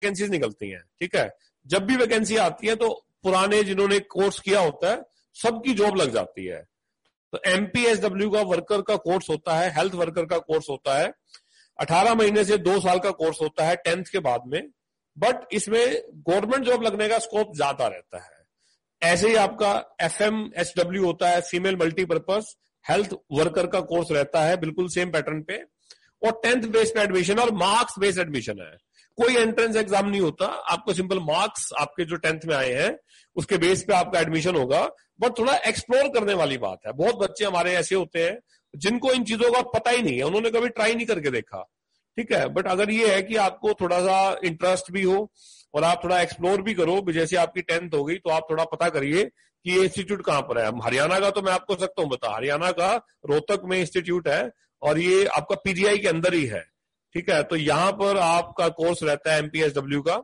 Vacancies निकलती हैं, ठीक है। जब भी वैकेंसी आती है तो पुराने जिन्होंने कोर्स किया होता है सबकी जॉब लग जाती है। तो एमपीएसडब्ल्यू का वर्कर का कोर्स होता है, हेल्थ वर्कर का कोर्स होता है, 18 महीने से 2 साल का कोर्स होता है 10th के बाद में, बट इसमें गवर्नमेंट जॉब लगने का स्कोप ज्यादा रहता है। ऐसे ही आपका एफएमएसडब्ल्यू होता है, फीमेल मल्टीपर्पज हेल्थ वर्कर का कोर्स रहता है, बिल्कुल सेम पैटर्न पे, और 10th बेस्ड एडमिशन और मार्क्स बेस्ड एडमिशन है। कोई एंट्रेंस एग्जाम नहीं होता, आपको सिंपल मार्क्स आपके जो 10th में आए हैं उसके बेस पे आपका एडमिशन होगा। बट थोड़ा एक्सप्लोर करने वाली बात है। बहुत बच्चे हमारे ऐसे होते हैं जिनको इन चीजों का पता ही नहीं है, उन्होंने कभी ट्राई नहीं करके देखा, ठीक है। बट अगर ये है कि आपको थोड़ा सा इंटरेस्ट भी हो और आप थोड़ा एक्सप्लोर भी करो, जैसे आपकी 10th हो गई तो आप थोड़ा पता करिए कि ये इंस्टीट्यूट कहां पर है। हरियाणा का तो मैं आपको सकता हूं बता, हरियाणा का रोहतक में इंस्टीट्यूट है और ये आपका पीजीआई के अंदर ही है, ठीक है। तो यहां पर आपका कोर्स रहता है एमपीएसडब्ल्यू का।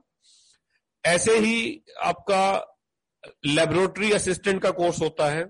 ऐसे ही आपका लेबोरेटरी असिस्टेंट का कोर्स होता है।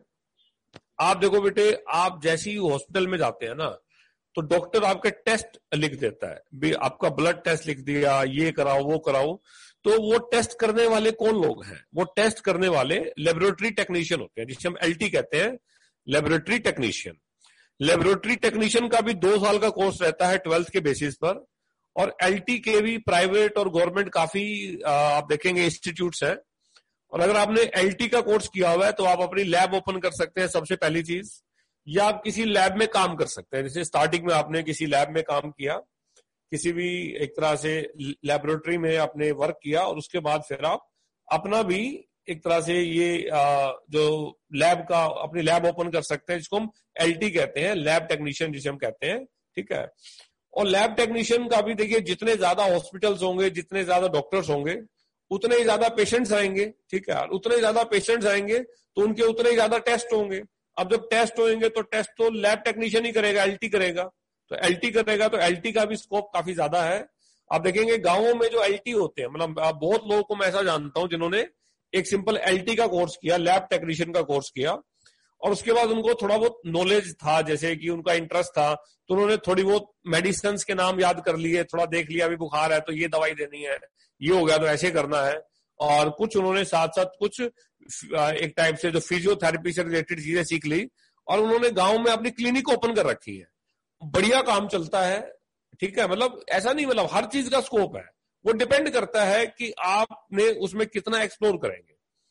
आप देखो बेटे, आप जैसे ही हॉस्पिटल में जाते हैं ना तो डॉक्टर आपके टेस्ट लिख देता है, आपका ब्लड टेस्ट लिख दिया, ये कराओ वो कराओ। तो वो टेस्ट करने वाले कौन लोग हैं? वो टेस्ट करने वाले लेबोरेटरी टेक्नीशियन होते हैं, जिसे हम एलटी कहते हैं, लेबोरेटरी टेक्नीशियन। लेबोरेटरी टेक्नीशियन का भी 2 साल का कोर्स रहता है 12th के बेसिस पर। और एलटी के भी प्राइवेट और गवर्नमेंट काफी आप देखेंगे इंस्टीट्यूट्स हैं। और अगर आपने एलटी का कोर्स किया हुआ है तो आप अपनी लैब ओपन कर सकते हैं, सबसे पहली चीज, या आप किसी लैब में काम कर सकते हैं। जैसे स्टार्टिंग में आपने किसी लैब में काम किया, किसी भी एक तरह से लेबोरेटरी में आपने वर्क किया, और उसके बाद फिर आप अपना भी एक तरह से ये जो लैब का अपनी लैब ओपन कर सकते हैं, जिसको हम एलटी कहते हैं, लैब टेक्नीशियन जिसे हम कहते हैं, ठीक है। और लैब टेक्नीशियन का भी देखिए, जितने ज्यादा हॉस्पिटल्स होंगे, जितने ज्यादा डॉक्टर्स होंगे, उतने ही ज्यादा पेशेंट्स आएंगे, ठीक है। उतने ही ज्यादा पेशेंट्स आएंगे तो उनके उतने ही ज्यादा टेस्ट होंगे। अब जब टेस्ट होंगे तो टेस्ट तो लैब टेक्नीशियन ही करेगा, एलटी करेगा। तो एलटी करेगा तो एलटी का भी स्कोप काफी ज्यादा है। आप देखेंगे गांवों में जो एलटी होते हैं, मतलब बहुत लोगों को मैं ऐसा जानता हूं जिन्होंने एक सिंपल एलटी का कोर्स किया, लैब टेक्नीशियन का कोर्स किया, और उसके बाद उनको थोड़ा बहुत नॉलेज था, जैसे कि उनका इंटरेस्ट था, तो उन्होंने थोड़ी बहुत मेडिसिन के नाम याद कर लिए, थोड़ा देख लिया, अभी बुखार है तो ये दवाई देनी है, ये हो गया तो ऐसे करना है। और कुछ उन्होंने साथ साथ कुछ एक टाइप से जो फिजियोथेरेपी से रिलेटेड चीजें सीख ली, और उन्होंने गांव में अपनी क्लिनिक ओपन कर रखी है। बढ़िया काम चलता है, ठीक है। मतलब ऐसा नहीं, मतलब हर चीज का स्कोप है, वो डिपेंड करता है कि आपने उसमें कितना एक्सप्लोर करेंगे।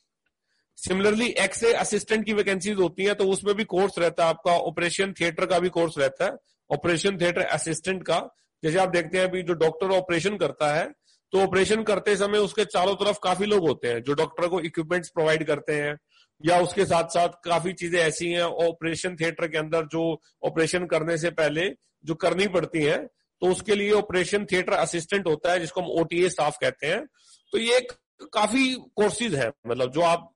सिमिलरली एक्सरे असिस्टेंट की वैकेंसीज होती हैं, तो उसमें भी कोर्स रहता है आपका। ऑपरेशन थिएटर का भी कोर्स रहता है, ऑपरेशन थिएटर असिस्टेंट का। जैसे आप देखते हैं अभी जो डॉक्टर ऑपरेशन करता है, तो ऑपरेशन करते समय उसके चारों तरफ काफी लोग होते हैं जो डॉक्टर को इक्विपमेंट्स प्रोवाइड करते हैं, या उसके साथ साथ काफी चीजें ऐसी हैं ऑपरेशन थिएटर के अंदर जो ऑपरेशन करने से पहले जो करनी पड़ती है, तो उसके लिए ऑपरेशन थिएटर असिस्टेंट होता है, जिसको हम ओटीए स्टाफ कहते हैं। तो ये काफी कोर्सेज है, मतलब जो आप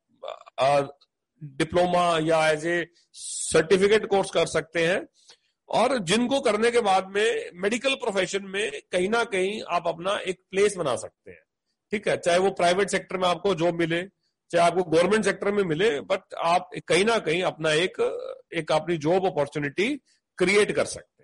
डिप्लोमा या एज ए सर्टिफिकेट कोर्स कर सकते हैं, और जिनको करने के बाद में मेडिकल प्रोफेशन में कहीं ना कहीं आप अपना एक प्लेस बना सकते हैं, ठीक है। चाहे वो प्राइवेट सेक्टर में आपको जॉब मिले, चाहे आपको गवर्नमेंट सेक्टर में मिले, बट आप कहीं ना कहीं अपना एक अपनी जॉब अपॉर्चुनिटी क्रिएट कर सकते हैं।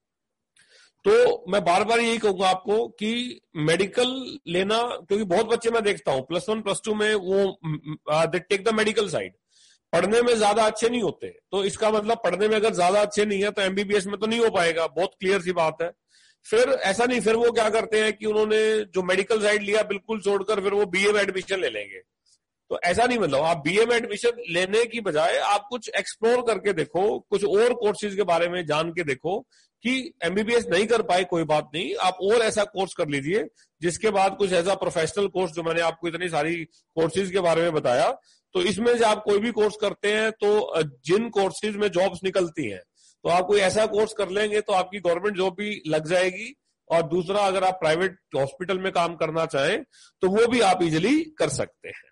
तो मैं बार बार यही कहूंगा आपको कि मेडिकल लेना, क्योंकि बहुत बच्चे मैं देखता हूं +1 +2 में वो they take the medical side, पढ़ने में ज्यादा अच्छे नहीं होते। तो इसका मतलब पढ़ने में अगर ज्यादा अच्छे नहीं है तो एमबीबीएस में तो नहीं हो पाएगा, बहुत क्लियर सी बात है। फिर ऐसा नहीं, फिर वो क्या करते हैं कि उन्होंने जो मेडिकल साइड लिया बिल्कुल छोड़कर फिर वो बीए में एडमिशन ले लेंगे। तो ऐसा नहीं, मतलब आप बीए में एडमिशन लेने की बजाय आप कुछ एक्सप्लोर करके देखो, कुछ और कोर्सेज के बारे में जान के देखो कि एमबीबीएस नहीं कर पाए कोई बात नहीं, आप और ऐसा कोर्स कर लीजिए जिसके बाद कुछ ऐसा प्रोफेशनल कोर्स, जो मैंने आपको इतनी सारी कोर्सेज के बारे में बताया, तो इसमें से आप कोई भी कोर्स करते हैं तो जिन कोर्सेज में जॉब्स निकलती हैं, तो आप कोई ऐसा कोर्स कर लेंगे तो आपकी गवर्नमेंट जॉब भी लग जाएगी। और दूसरा, अगर आप प्राइवेट हॉस्पिटल में काम करना चाहें तो वो भी आप इजिली कर सकते हैं।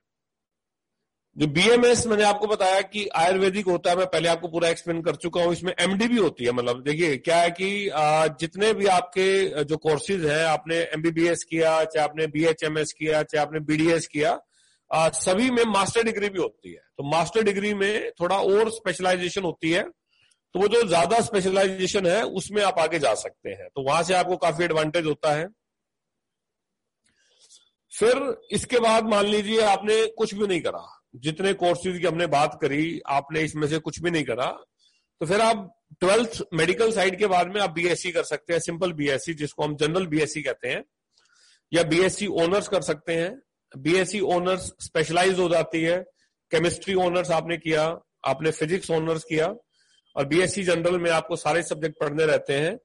जो बीएमएस मैंने आपको बताया कि आयुर्वेदिक होता है, मैं पहले आपको पूरा एक्सप्लेन कर चुका हूं। इसमें एमडी भी होती है, मतलब देखिए क्या है कि जितने भी आपके जो कोर्सेज हैं, आपने एमबीबीएस किया, चाहे आपने बीएचएमएस किया, चाहे आपने बीडीएस किया, सभी में मास्टर डिग्री भी होती है। तो मास्टर डिग्री में थोड़ा और स्पेशलाइजेशन होती है, तो वो जो ज्यादा स्पेशलाइजेशन है उसमें आप आगे जा सकते हैं, तो वहां से आपको काफी एडवांटेज होता है। फिर इसके बाद मान लीजिए आपने कुछ भी नहीं करा, जितने कोर्सेज की हमने बात करी आपने इसमें से कुछ भी नहीं करा, तो फिर आप 12th मेडिकल साइड के बाद में आप बीएससी कर सकते हैं, सिंपल बीएससी जिसको हम जनरल बीएससी कहते हैं, या बीएससी ऑनर्स कर सकते हैं। बीएससी ऑनर्स स्पेशलाइज हो जाती है, केमिस्ट्री ऑनर्स आपने किया, आपने फिजिक्स ऑनर्स किया, और बीएससी जनरल में आपको सारे सब्जेक्ट पढ़ने रहते हैं।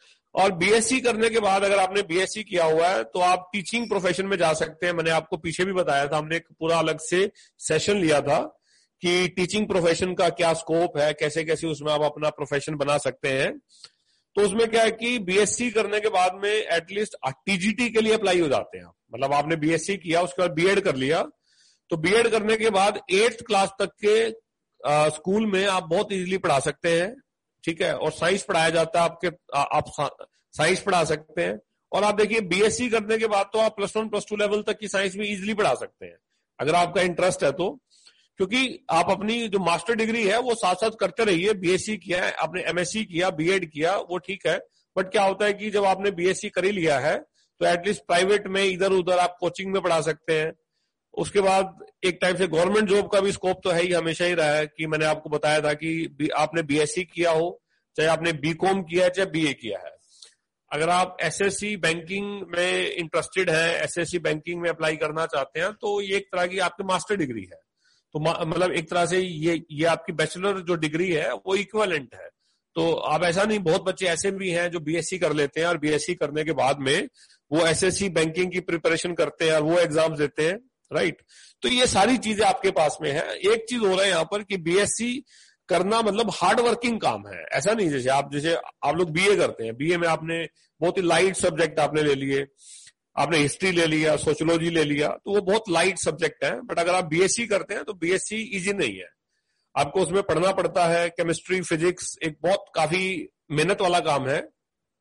और बीएससी करने के बाद अगर आपने बीएससी किया हुआ है तो आप टीचिंग प्रोफेशन में जा सकते हैं। मैंने आपको पीछे भी बताया था, हमने एक पूरा अलग से सेशन लिया था कि टीचिंग प्रोफेशन का क्या स्कोप है, कैसे कैसे उसमें आप अपना प्रोफेशन बना सकते हैं। तो उसमें क्या है कि बीएससी करने के बाद में एटलीस्ट टीजीटी के लिए अप्लाई हो जाते हैं। मतलब आपने बीएससी किया, उसके बाद बीएड कर लिया, तो बीएड करने के बाद 8th क्लास तक के स्कूल में आप बहुत इजीली पढ़ा सकते हैं, ठीक है। और साइंस पढ़ाया जाता है आप साइंस पढ़ा सकते हैं। और आप देखिए बीएससी करने के बाद तो आप +1 +2 लेवल तक की साइंस भी इजीली पढ़ा सकते हैं अगर आपका इंटरेस्ट है तो, क्योंकि आप अपनी जो मास्टर डिग्री है वो साथ साथ करते रहिए। बीएससी किया है आपने, एमएससी किया, बीएड किया, वो ठीक है, बट क्या होता है कि जब आपने बीएससी कर ही लिया है तो एटलीस्ट प्राइवेट में इधर उधर आप कोचिंग में पढ़ा सकते हैं। उसके बाद एक टाइप से गवर्नमेंट जॉब का भी स्कोप तो है ही, हमेशा ही रहा है कि मैंने आपको बताया था कि आपने बीएससी किया हो, चाहे आपने बीकॉम किया है, चाहे बीए किया है, अगर आप एसएससी बैंकिंग में इंटरेस्टेड हैं, एसएससी बैंकिंग में अप्लाई करना चाहते हैं, तो ये एक तरह की आपकी मास्टर डिग्री है। तो मतलब एक तरह से ये आपकी बैचलर जो डिग्री है वो इक्विवेलेंट है। तो आप ऐसा नहीं, बहुत बच्चे ऐसे भी हैं जो बीएससी कर लेते हैं और बीएससी करने के बाद में वो एसएससी बैंकिंग की प्रिपरेशन करते हैं और वो एग्जाम्स देते हैं, राइट। तो ये सारी चीजें आपके पास में है। एक चीज हो रहा है यहाँ पर कि बीएससी करना मतलब हार्ड वर्किंग काम है, ऐसा नहीं जैसे आप लोग बीए करते हैं, बीए में आपने बहुत ही लाइट सब्जेक्ट आपने ले लिए, आपने हिस्ट्री ले लिया, सोशियोलॉजी ले लिया, तो वो बहुत लाइट सब्जेक्ट है। बट अगर आप बीएससी करते हैं तो बीएससी इजी नहीं है, आपको उसमें पढ़ना पड़ता है। केमिस्ट्री, फिजिक्स एक बहुत काफी मेहनत वाला काम है।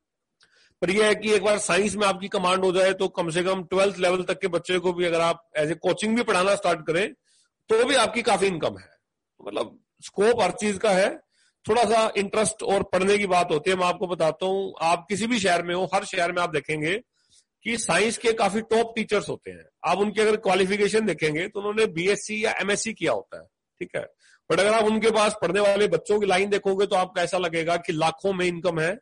पर यह है कि एक बार साइंस में आपकी कमांड हो जाए तो कम से कम 12th लेवल तक के बच्चे को भी अगर आप एज ए कोचिंग भी पढ़ाना स्टार्ट करें तो भी आपकी काफी इनकम है। मतलब स्कोप हर चीज का है, थोड़ा सा इंटरेस्ट और पढ़ने की बात होती है। मैं आपको बताता हूँ, आप किसी भी शहर में हो, हर शहर में आप देखेंगे कि साइंस के काफी टॉप टीचर्स होते हैं। आप उनकी अगर क्वालिफिकेशन देखेंगे तो उन्होंने बीएससी या एमएससी किया होता है, ठीक है। बट अगर आप उनके पास पढ़ने वाले बच्चों की लाइन देखोगे तो आपको ऐसा लगेगा कि लाखों में इनकम है।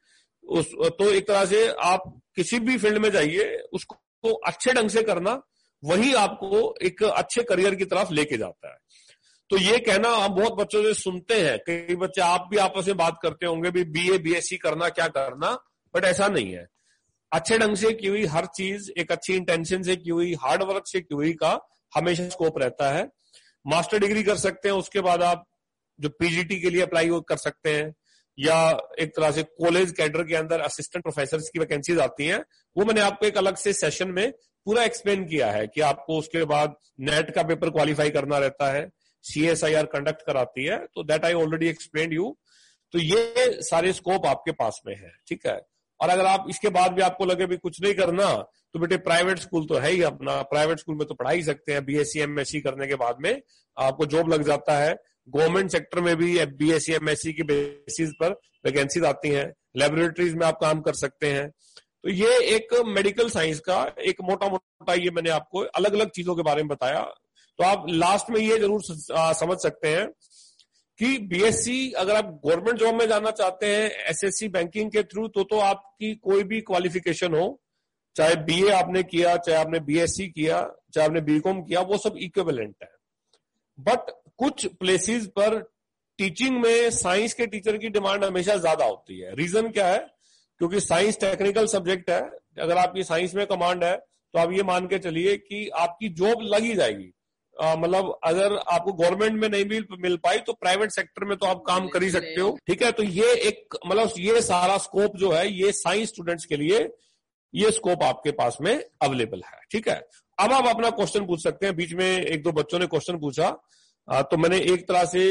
तो एक तरह से आप किसी भी फील्ड में जाइए, उसको अच्छे ढंग से करना वही आपको एक अच्छे करियर की तरफ लेके जाता है। तो ये कहना हम बहुत बच्चों से सुनते हैं, कई बच्चे आप भी आपस में बात करते होंगे भी बीए बीएससी करना क्या करना, बट ऐसा नहीं है। अच्छे ढंग से की हुई हर चीज, एक अच्छी इंटेंशन से की हुई, हार्ड वर्क से की हुई का हमेशा स्कोप रहता है। मास्टर डिग्री कर सकते हैं, उसके बाद आप जो पीजीटी के लिए अप्लाई कर सकते हैं, या एक तरह से कॉलेज कैडर के अंदर असिस्टेंट प्रोफेसर की वैकेंसीज आती हैं। वो मैंने आपको एक अलग से सेशन में पूरा एक्सप्लेन किया है कि आपको उसके बाद नेट का पेपर क्वालिफाई करना रहता है, CSIR कंडक्ट कराती है, तो that I already explain you. तो ये सारे स्कोप आपके पास में है, ठीक है। और अगर आप इसके बाद भी आपको लगे भी कुछ नहीं करना, तो बेटे प्राइवेट स्कूल तो है ही अपना, प्राइवेट स्कूल में तो पढ़ा ही सकते हैं। बीएससी एमएससी करने के बाद में आपको जॉब लग जाता है। गवर्नमेंट सेक्टर में भी बीएससी एमएससी की बेसिस पर वैकेंसीज आती हैं, लेबोरेटरीज में आप काम कर सकते हैं। तो ये एक मेडिकल साइंस का एक मोटा मोटा ये मैंने आपको अलग अलग चीजों के बारे में बताया। तो आप लास्ट में ये जरूर समझ सकते हैं कि बीएससी अगर आप गवर्नमेंट जॉब में जाना चाहते हैं एसएससी बैंकिंग के थ्रू, तो आपकी कोई भी क्वालिफिकेशन हो, चाहे बीए आपने किया, चाहे आपने बीएससी किया, चाहे आपने बीकॉम किया, वो सब इक्विवेलेंट है। बट कुछ प्लेसेस पर टीचिंग में साइंस के टीचर की डिमांड हमेशा ज्यादा होती है। रीजन क्या है? क्योंकि साइंस टेक्निकल सब्जेक्ट है। अगर आपकी साइंस में कमांड है तो आप ये मान के चलिए कि आपकी जॉब लग ही जाएगी। मतलब अगर आपको गवर्नमेंट में नहीं मिल पाई तो प्राइवेट सेक्टर में तो आप काम कर ही सकते हो, ठीक है। तो ये एक मतलब ये सारा स्कोप जो है ये साइंस स्टूडेंट्स के लिए ये स्कोप आपके पास में अवेलेबल है, ठीक है। अब आप अपना क्वेश्चन पूछ सकते हैं। बीच में एक दो बच्चों ने क्वेश्चन पूछा, तो मैंने एक तरह से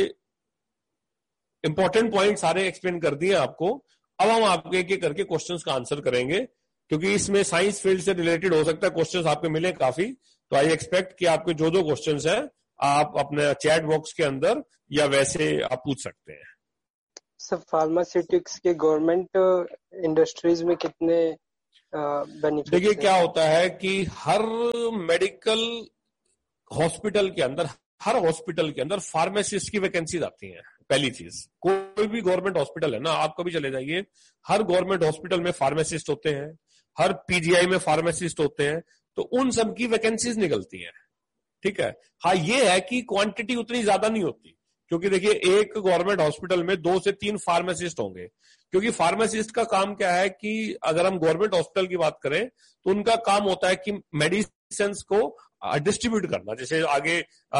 इंपॉर्टेंट पॉइंट सारे एक्सप्लेन कर दिए आपको। अब हम आपके एक एक करके क्वेश्चंस का आंसर करेंगे, क्योंकि इसमें साइंस फील्ड से रिलेटेड हो सकता है क्वेश्चंस आपके मिले काफी। तो आई एक्सपेक्ट कि आपके जो जो क्वेश्चंस हैं आप अपने चैट बॉक्स के अंदर या वैसे आप पूछ सकते हैं। सर फार्मास्यूटिक्स के गवर्नमेंट इंडस्ट्रीज में कितने बेनिफिट? देखिए क्या होता है कि हर मेडिकल हॉस्पिटल के अंदर, हर हॉस्पिटल के अंदर फार्मासिस्ट की वैकेंसीज आती हैं। पहली चीज, कोई भी गवर्नमेंट हॉस्पिटल है ना, आप कभी चले जाइए, हर गवर्नमेंट हॉस्पिटल में फार्मासिस्ट होते हैं, हर पीजीआई में फार्मासिस्ट होते हैं, तो उन सब की वैकेंसीज निकलती हैं। ठीक है। हाँ, ये है कि क्वांटिटी उतनी ज्यादा नहीं होती, क्योंकि देखिए एक गवर्नमेंट हॉस्पिटल में 2 से 3 फार्मासिस्ट होंगे, क्योंकि फार्मासिस्ट का काम क्या है कि अगर हम गवर्नमेंट हॉस्पिटल की बात करें तो उनका काम होता है कि मेडिसिन को डिस्ट्रीब्यूट करना। जैसे आगे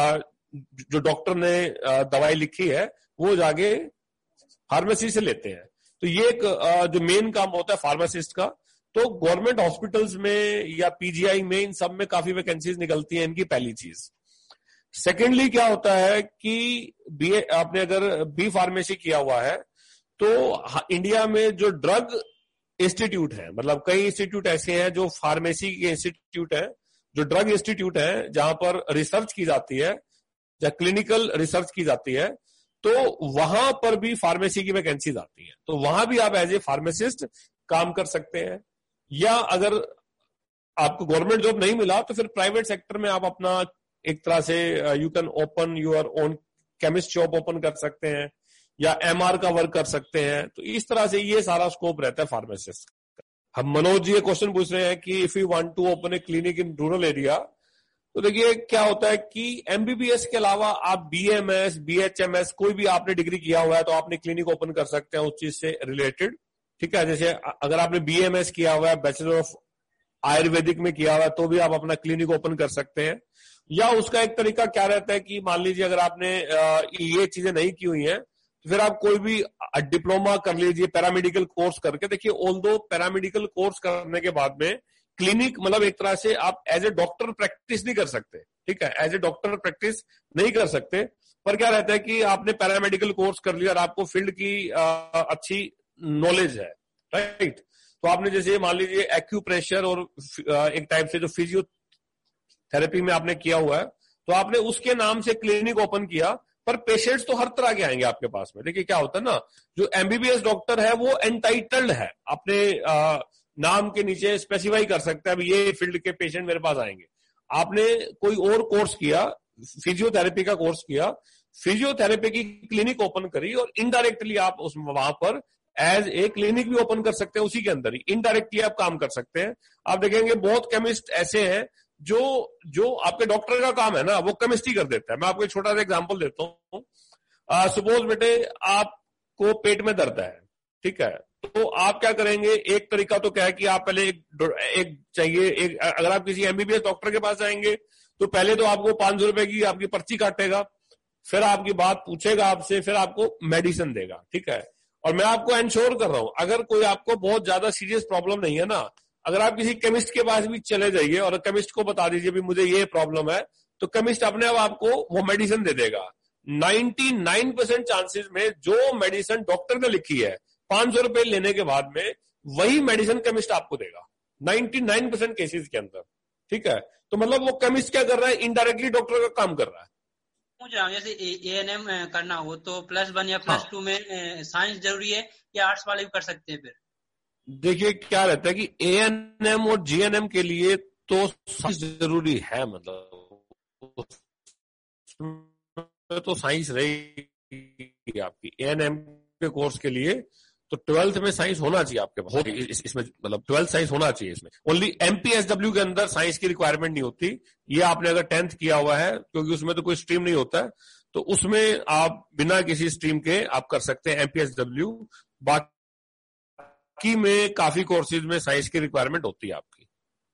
जो डॉक्टर ने दवाई लिखी है वो जाके फार्मेसी से लेते हैं, तो ये एक जो मेन काम होता है फार्मासिस्ट का। तो गवर्नमेंट हॉस्पिटल्स में या पीजीआई में इन सब में काफी वैकेंसीज निकलती हैं, इनकी पहली चीज। सेकेंडली क्या होता है कि बीए आपने अगर बी फार्मेसी किया हुआ है तो इंडिया में जो ड्रग इंस्टीट्यूट है, मतलब कई इंस्टीट्यूट ऐसे हैं जो फार्मेसी के इंस्टीट्यूट है, जो ड्रग इंस्टीट्यूट है, जहां पर रिसर्च की जाती है या क्लिनिकल रिसर्च की जाती है, तो वहां पर भी फार्मेसी की वैकेंसीज आती है। तो वहां भी आप एज ए फार्मासिस्ट काम कर सकते हैं। या अगर आपको गवर्नमेंट जॉब नहीं मिला तो फिर प्राइवेट सेक्टर में आप अपना एक तरह से you can open your own chemist shop open कर सकते हैं, या एमआर का वर्क कर सकते हैं। तो इस तरह से ये सारा स्कोप रहता है फार्मासिस्ट। हम मनोज जी ये क्वेश्चन पूछ रहे हैं कि if you want to open A clinic in rural area, तो देखिए क्या होता है कि एमबीबीएस के अलावा आप बीएमएस, बीएचएमएस, कोई भी आपने डिग्री किया हुआ है तो आपने क्लिनिक ओपन कर सकते हैं उस चीज से रिलेटेड। ठीक है। जैसे अगर आपने बीएमएस किया हुआ है, बैचलर ऑफ आयुर्वेदिक में किया हुआ है, तो भी आप अपना क्लिनिक ओपन कर सकते हैं। या उसका एक तरीका क्या रहता है कि मान लीजिए अगर आपने ये चीजें नहीं की हुई हैं तो फिर आप कोई भी डिप्लोमा कर लीजिए, पैरामेडिकल कोर्स करके। देखिए ऑल्दो पैरामेडिकल कोर्स करने के बाद में क्लिनिक, मतलब एक तरह से आप एज ए डॉक्टर प्रैक्टिस नहीं कर सकते। ठीक है, एज ए डॉक्टर प्रैक्टिस नहीं कर सकते, पर क्या रहता है कि आपने पैरामेडिकल कोर्स कर लिया और आपको फील्ड की अच्छी नॉलेज है, राइट। तो आपने जैसे मान लीजिए एक्यूप्रेशर और एक टाइप से जो फिजियोथेरेपी में आपने किया हुआ है, तो आपने उसके नाम से क्लिनिक ओपन किया, पर पेशेंट्स तो हर तरह के आएंगे आपके पास में। देखिए क्या होता है ना, जो एमबीबीएस डॉक्टर है वो एंटाइटल्ड है, अपने नाम के नीचे स्पेसिफाई कर सकता है ये फील्ड के पेशेंट मेरे पास आएंगे। आपने कोई और कोर्स किया, फिजियोथेरेपी का कोर्स किया, फिजियोथेरेपी की क्लिनिक ओपन करी, और इनडायरेक्टली आप उस वहां पर एज ए क्लिनिक भी ओपन कर सकते हैं, उसी के अंदर ही इनडायरेक्टली आप काम कर सकते हैं। आप देखेंगे बहुत केमिस्ट ऐसे हैं जो आपके डॉक्टर का काम है ना वो केमिस्ट्री कर देता है। मैं आपको एक छोटा सा एग्जांपल देता हूँ। सपोज बेटे आपको पेट में दर्द है, ठीक है, तो आप क्या करेंगे, एक तरीका तो क्या है कि आप पहले एक अगर आप किसी एमबीबीएस डॉक्टर के पास जाएंगे तो पहले तो आपको 500 रुपए की आपकी पर्ची काटेगा, फिर आपकी बात पूछेगा आपसे, फिर आपको मेडिसिन देगा। ठीक है। और मैं आपको इंश्योर कर रहा हूं, अगर कोई आपको बहुत ज्यादा सीरियस प्रॉब्लम नहीं है ना, अगर आप किसी केमिस्ट के पास भी चले जाइए और केमिस्ट को बता दीजिए भी मुझे ये प्रॉब्लम है, तो केमिस्ट अपने आप आपको वो मेडिसिन दे देगा। 99% चांसेस में जो मेडिसिन डॉक्टर ने लिखी है 500 रुपए लेने के बाद में वही मेडिसिन केमिस्ट आपको देगा 99% केसेस के अंदर। ठीक है। तो मतलब वो केमिस्ट क्या कर रहा है, इनडायरेक्टली डॉक्टर का काम कर रहा है। जैसे एएनएम करना हो तो +1 या +2 में साइंस जरूरी है या आर्ट्स वाले भी कर सकते हैं? फिर देखिए क्या रहता है कि एएनएम और जीएनएम के लिए तो साइंस जरूरी है, मतलब तो साइंस रहेगी आपकी एएनएम के कोर्स के लिए। तो 12th में साइंस होना चाहिए आपके पास, इसमें मतलब 12th साइंस होना चाहिए इसमें। ओनली एमपीएसडब्ल्यू के अंदर साइंस की रिक्वायरमेंट नहीं होती। ये आपने अगर 10th किया हुआ है, क्योंकि उसमें तो कोई स्ट्रीम नहीं होता है, तो उसमें आप बिना किसी स्ट्रीम के आप कर सकते हैं एमपीएसडब्ल्यू। बाकी में काफी कोर्सेज में साइंस की रिक्वायरमेंट होती है आपकी।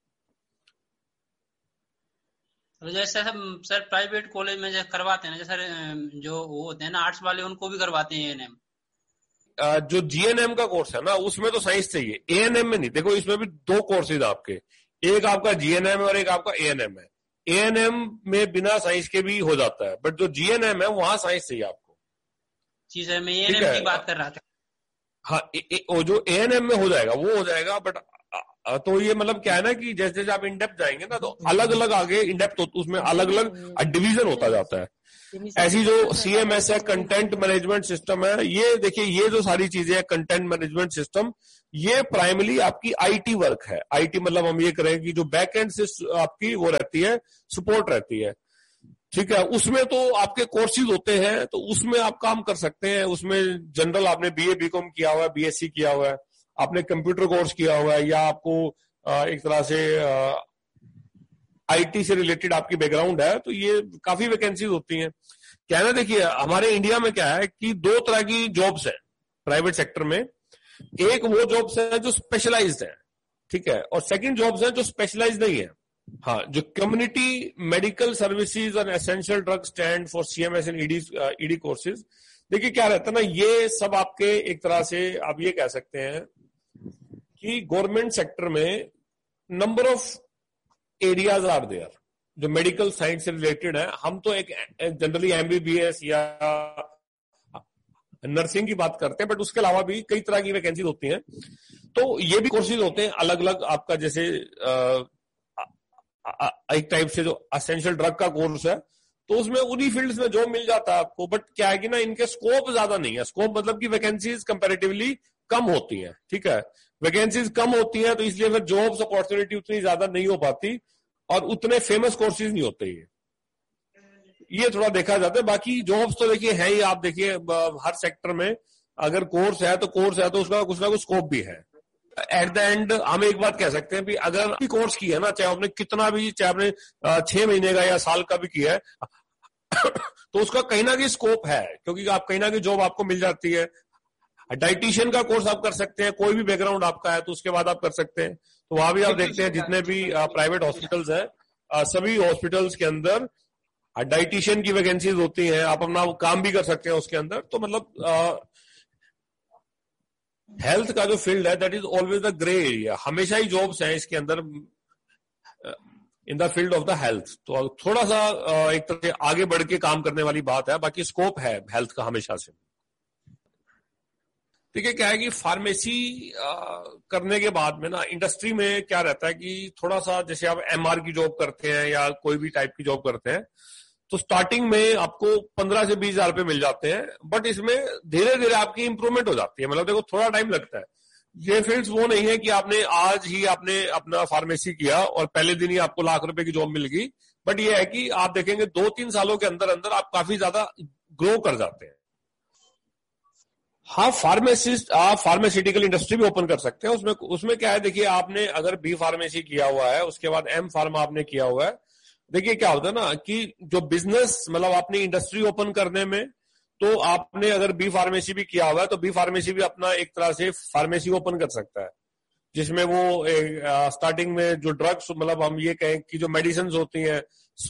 तो जैसे सर प्राइवेट कॉलेज में जैसे करवाते हैं ना, जैसे जो वो होते हैं ना आर्ट्स वाले, उनको भी करवाते हैं एएनएम। जो जीएनएम का कोर्स है ना उसमें तो साइंस चाहिए, एएनएम में नहीं। देखो इसमें भी 2 कोर्सेज आपके, एक आपका जीएनएम है और एक आपका एएनएम है। एएनएम में बिना साइंस के भी हो जाता है, बट जो जीएनएम है वहां साइंस चाहिए आपको। जी सर, मैं एएनएम की बात कर रहा था। हाँ, वो जो एएनएम में हो जाएगा वो हो जाएगा, बट तो ये मतलब क्या है ना कि जैसे जैसे आप इन डेप्थ जाएंगे ना, तो अलग अलग आगे इन डेप्थ उसमें अलग अलग डिवीजन होता जाता है। ऐसी जो CMS है, कंटेंट मैनेजमेंट सिस्टम है, ये देखिए ये जो सारी चीजें हैं कंटेंट मैनेजमेंट सिस्टम, ये प्राइमरी आपकी IT वर्क है। IT मतलब हम ये करें कि जो बैक एंड से आपकी वो रहती है, सपोर्ट रहती है, ठीक है। उसमें तो आपके कोर्सेज होते हैं, तो उसमें आप काम कर सकते हैं। उसमें जनरल आपने BA BCom किया हुआ है, BSc किया हुआ है, आपने कंप्यूटर कोर्स किया हुआ है, या आपको एक तरह से IT से रिलेटेड आपकी बैकग्राउंड है, तो ये काफी वैकेंसीज होती हैं। क्या है ना, देखिए हमारे इंडिया में क्या है कि दो तरह की जॉब्स है प्राइवेट सेक्टर में। एक वो जॉब्स है जो स्पेशलाइज्ड है, ठीक है, और सेकंड जॉब्स है जो स्पेशलाइज्ड नहीं है। हाँ, जो कम्युनिटी मेडिकल सर्विसेज और essential drug stand for CMS and ED courses, देखिए क्या रहता है ना, ये सब आपके एक तरह से आप ये कह सकते हैं कि गवर्नमेंट सेक्टर में number of areas are there जो मेडिकल साइंस से रिलेटेड है। हम तो एक जनरली MBBS या नर्सिंग की बात करते हैं, बट उसके अलावा भी कई तरह की वैकेंसीज होती हैं। तो ये भी कोर्सेज होते हैं अलग अलग आपका, जैसे एक टाइप से जो एसेंशियल ड्रग का कोर्स है, तो उसमें उन्हीं फील्ड्स में जॉब मिल जाता है आपको। बट क्या है कि ना, इनके स्कोप ज्यादा नहीं है। स्कोप मतलब कि वैकेंसीज कंपैरेटिवली कम होती हैं, ठीक है, वैकेंसीज कम होती हैं, तो इसलिए फिर जॉब्स अपॉर्चुनिटी उतनी ज्यादा नहीं हो पाती, और उतने फेमस कोर्सेज नहीं होते। ये थोड़ा देखा जाता है। बाकी जॉब्स तो देखिए है ही, आप देखिए हर सेक्टर में अगर कोर्स है तो उसका कुछ ना कुछ स्कोप भी है। एट द एंड हम एक बात कह सकते हैं कि अगर भी कोर्स किया है ना, चाहे आपने कितना भी, चाहे आपने 6 महीने का या साल का भी किया है तो उसका कहीं ना कहीं स्कोप है, क्योंकि आप कहीं ना कहीं जॉब आपको मिल जाती है। डाइटिशियन का कोर्स आप कर सकते हैं, कोई भी बैकग्राउंड आपका है तो उसके बाद आप कर सकते हैं। तो वहां भी आप देखते हैं जितने भी प्राइवेट हॉस्पिटल्स हैं, सभी हॉस्पिटल्स के अंदर डाइटिशियन की वैकेंसीज होती हैं। आप अपना काम भी कर सकते हैं उसके अंदर। तो मतलब हेल्थ का जो फील्ड है that is always the grey area. हमेशा ही जॉब्स हैं इसके अंदर in the field of the health. तो थोड़ा सा एक तरह से आगे बढ़ के काम करने वाली बात है, बाकी स्कोप है हेल्थ का हमेशा से। देखिए क्या है कि फार्मेसी करने के बाद में ना, इंडस्ट्री में क्या रहता है कि थोड़ा सा, जैसे आप MR की जॉब करते हैं या कोई भी टाइप की जॉब करते हैं, तो स्टार्टिंग में आपको 15 से 20 हजार रुपए मिल जाते हैं। बट इसमें धीरे धीरे आपकी इंप्रूवमेंट हो जाती है। मतलब देखो थोड़ा टाइम लगता है। ये फील्ड्स वो नहीं है कि आपने आज ही आपने अपना फार्मेसी किया और पहले दिन ही आपको लाख रुपए की जॉब मिल गई। बट ये है कि आप देखेंगे 2-3 सालों के अंदर अंदर आप काफी ज्यादा ग्रो कर जाते हैं। हाँ, आप फार्मास्यूटिकल इंडस्ट्री भी ओपन कर सकते हैं। उसमें क्या है, देखिए आपने अगर B फार्मेसी किया हुआ है, उसके बाद M फार्मा आपने किया हुआ है, देखिए क्या होता है ना कि जो बिजनेस, मतलब आपने इंडस्ट्री ओपन करने में, तो आपने अगर B फार्मेसी भी किया हुआ है तो B फार्मेसी भी अपना एक तरह से फार्मेसी ओपन कर सकता है, जिसमें वो स्टार्टिंग में जो ड्रग्स, मतलब हम ये कहें कि जो मेडिसिन होती हैं,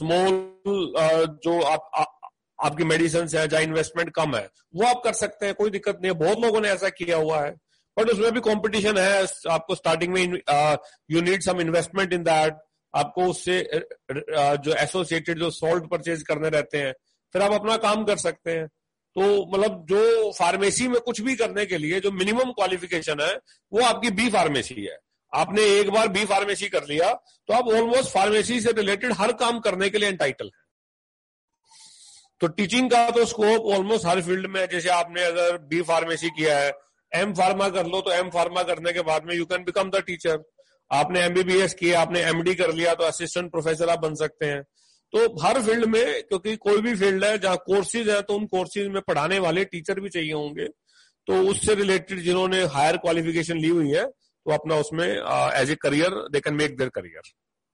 स्मॉल जो आपकी मेडिसिन है जहाँ इन्वेस्टमेंट कम है, वो आप कर सकते हैं, कोई दिक्कत नहीं है। बहुत लोगों ने ऐसा किया हुआ है, बट उसमें भी कंपटीशन है। आपको स्टार्टिंग में you need some investment in that. आपको उससे जो एसोसिएटेड जो सॉल्ट परचेज करने रहते हैं, फिर आप अपना काम कर सकते हैं। तो मतलब जो फार्मेसी में कुछ भी करने के लिए जो मिनिमम क्वालिफिकेशन है वो आपकी B फार्मेसी है। आपने एक बार B फार्मेसी कर लिया तो आप ऑलमोस्ट फार्मेसी से रिलेटेड हर काम करने के लिए एंटाइटल है। तो टीचिंग का तो स्कोप ऑलमोस्ट हर फील्ड में है। जैसे आपने अगर B फार्मेसी किया है, M फार्मा कर लो, तो M फार्मा करने के बाद में you can become the teacher. आपने MBBS किया, आपने MD कर लिया, तो असिस्टेंट प्रोफेसर आप बन सकते हैं। तो हर फील्ड में, क्योंकि कोई भी फील्ड है जहां कोर्सेज है, तो उन कोर्सेज में पढ़ाने वाले टीचर भी चाहिए होंगे। तो उससे रिलेटेड जिन्होंने हायर क्वालिफिकेशन ली हुई है, तो अपना उसमें as a career they can make their career.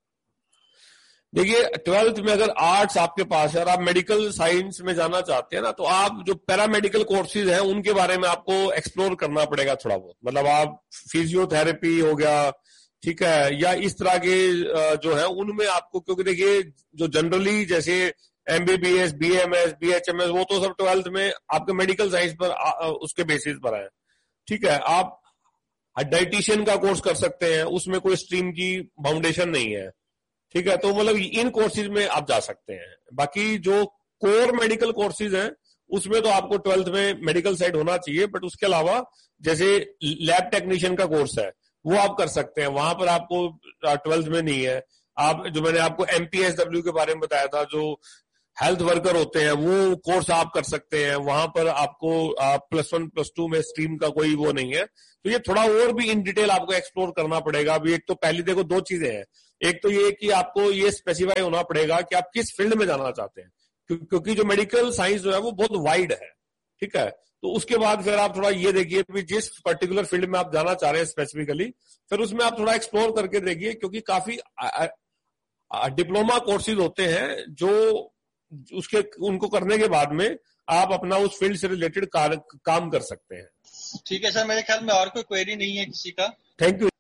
देखिए 12th में अगर आर्ट्स आपके पास है और आप मेडिकल साइंस में जाना चाहते हैं ना, तो आप जो पैरामेडिकल कोर्सेज हैं उनके बारे में आपको एक्सप्लोर करना पड़ेगा थोड़ा बहुत। मतलब आप फिजियोथेरेपी हो गया, ठीक है, या इस तरह के जो है उनमें आपको, क्योंकि देखिए जो जनरली जैसे MBBS, BMS, BHMS, वो तो सब 12th में आपके मेडिकल साइंस पर उसके बेसिस पर है, ठीक है। आप डाइटिशियन का कोर्स कर सकते हैं, उसमें कोई स्ट्रीम की फाउंडेशन नहीं है, ठीक है। तो मतलब इन कोर्सेज में आप जा सकते हैं। बाकी जो कोर मेडिकल कोर्सेज हैं उसमें तो आपको 12th में मेडिकल साइड होना चाहिए। बट उसके अलावा जैसे लैब टेक्नीशियन का कोर्स है, वो आप कर सकते हैं, वहां पर आपको 12th में नहीं है। आप जो मैंने आपको MPSW के बारे में बताया था, जो हेल्थ वर्कर होते हैं, वो कोर्स आप कर सकते हैं, वहां पर आपको +1 +2 में स्ट्रीम का कोई वो नहीं है। तो ये थोड़ा और भी इन डिटेल आपको एक्सप्लोर करना पड़ेगा। अभी एक तो पहली देखो 2 चीजें हैं, एक तो ये कि आपको ये स्पेसिफाई होना पड़ेगा कि आप किस फील्ड में जाना चाहते हैं, क्योंकि जो मेडिकल साइंस जो है वो बहुत वाइड है, ठीक है। तो उसके बाद फिर आप थोड़ा ये देखिए कि जिस पर्टिकुलर फील्ड में आप जाना चाह रहे हैं स्पेसिफिकली, फिर उसमें आप थोड़ा एक्सप्लोर करके देखिए, क्योंकि काफी डिप्लोमा कोर्सेज होते हैं जो उसके उनको करने के बाद में आप अपना उस फील्ड से रिलेटेड काम कर सकते हैं। ठीक है सर, मेरे ख्याल में और कोई क्वेरी नहीं है किसी का। Thank you.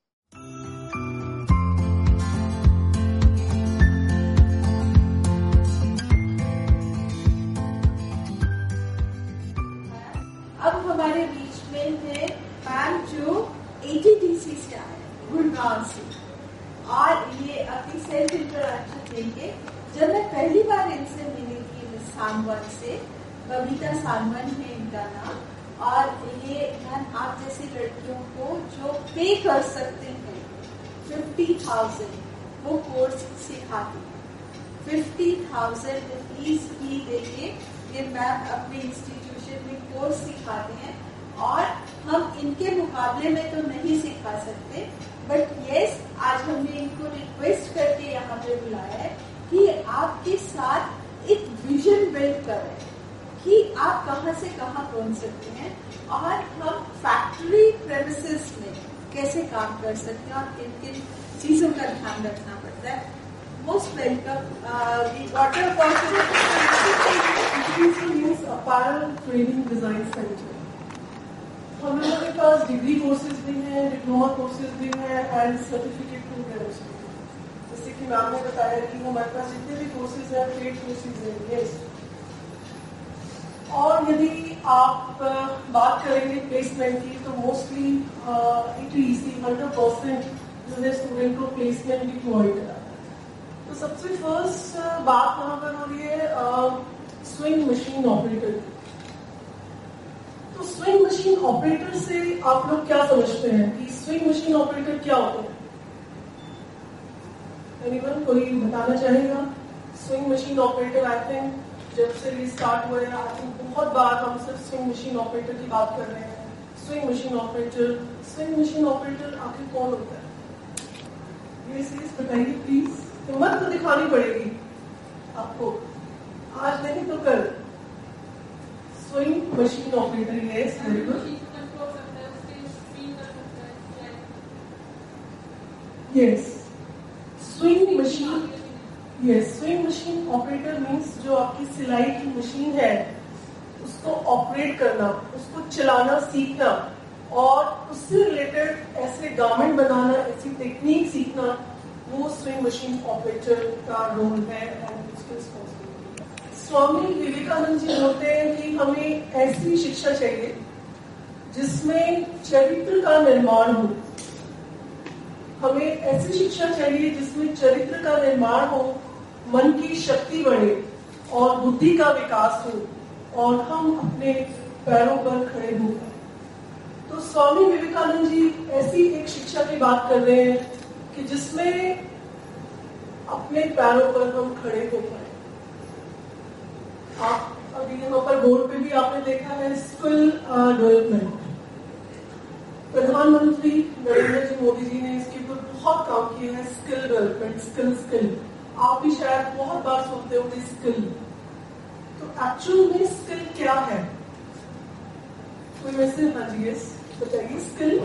अब हमारे बीच में है मैम जो ATTC से आए गुड़गांव से, और ये अपनी सेल्फ इंट्रोडक्शन देंगे। जब मैं पहली बार इनसे मिली थी मिस सांगवान से, बबीता सांगवान है इनका नाम, और ये मैम आप जैसी लड़कियों को जो पे कर सकते हैं 50,000 वो कोर्स सिखाती है। 50,000 फीस भी देके ये मैम अपने इंस्टीट्यूशन में कोर्स सिखाते हैं, और हम इनके मुकाबले में तो नहीं सिखा सकते, बट यस आज हमने इनको रिक्वेस्ट करके यहाँ पे बुलाया है कि आपके साथ एक विजन बिल्ड करें कि आप कहाँ से कहाँ पहुँच सकते हैं, और हम फैक्ट्री प्रेमिसेस में कैसे काम कर सकते हैं, और किन किन चीजों का ध्यान रखना पड़ता है। Most welcome. We got an opportunity to use apparel training design center. हम लोगों के पास डिग्री कोर्सेज भी हैं, डिप्लोमा कोर्सेज भी हैं, एंड सर्टिफिकेट प्रोग्राम्स भी हैं। जैसे कि मैम ने बताया कि हमारे पास जितने भी कोर्सेज हैं ट्रेड कोर्सेज हैं, यस। और यदि आप बात करेंगे प्लेसमेंट की, तो मोस्टली ATTC 100% जो है स्टूडेंट को प्लेसमेंट भी प्रोवाइड कराता है। तो सबसे फर्स्ट बात यहाँ पर हो रही है स्विंग मशीन ऑपरेटर की। तो स्विंग मशीन ऑपरेटर से आप लोग क्या समझते हैं कि स्विंग मशीन ऑपरेटर क्या होते हैं? एनीवन कोई बताना चाहेगा? Swing machine operator I think जब से ये स्टार्ट हुआ है, आई थिंक बहुत बार हम सिर्फ स्विंग मशीन ऑपरेटर की बात कर रहे हैं। स्विंग मशीन ऑपरेटर आखिर कौन होता है? ये चीज बताइए प्लीज। हिम्मत तो दिखानी पड़ेगी आपको, आज नहीं तो कल। Swing machine operator, yes very good. Yes swing machine, yes swing machine operator means जो आपकी सिलाई की मशीन है उसको ऑपरेट करना, उसको चलाना सीखना, और उससे रिलेटेड ऐसे गारमेंट बनाना, ऐसी टेक्निक सीखना, वो स्विंग मशीन ऑपरेटर का रोल है एंड उसकी रिस्पॉन्सिबिलिटी है। स्वामी विवेकानंद जी बोलते हैं कि हमें ऐसी शिक्षा चाहिए जिसमें चरित्र का निर्माण हो। हमें ऐसी शिक्षा चाहिए जिसमें चरित्र का निर्माण हो, मन की शक्ति बढ़े और बुद्धि का विकास हो, और हम अपने पैरों पर खड़े हो। तो स्वामी विवेकानंद जी ऐसी एक शिक्षा की बात कर रहे हैं कि जिसमें अपने पैरों पर हम खड़े हो पाए। आप अभी यहाँ पर बोर्ड पे भी आपने देखा है स्किल डेवलपमेंट। प्रधानमंत्री नरेंद्र जी मोदी जी ने इसके ऊपर बहुत काम किया है। स्किल डेवलपमेंट, स्किल आप भी शायद बहुत बार सुनते होंगे स्किल। तो एक्चुअल में स्किल क्या है? कोई वैसे, हाँ जी यस बताइए। स्किल,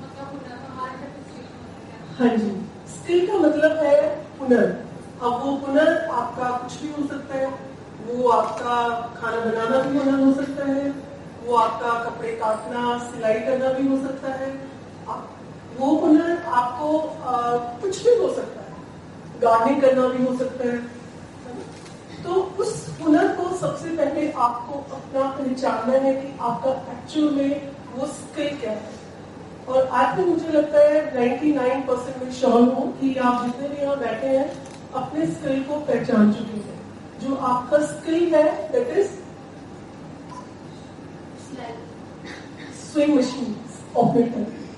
हाँ जी, स्किल का मतलब है हुनर। अब वो हुनर आपका कुछ भी हो सकता है, वो आपका खाना बनाना भी हुनर हो सकता है, वो आपका कपड़े काटना, सिलाई करना भी हो सकता है, वो हुनर आपको कुछ भी हो सकता है, गार्डनिंग करना भी हो सकता है। तो उस हुनर को सबसे पहले आपको अपना पहचानना है कि आपका एक्चुअल में वो स्किल क्या है। और आज भी मुझे लगता है 99% में श्योर हूँ कि आप जितने भी यहाँ बैठे हैं अपने स्किल को पहचान चुके हैं। जो आपका स्किल है that is swing machine operator.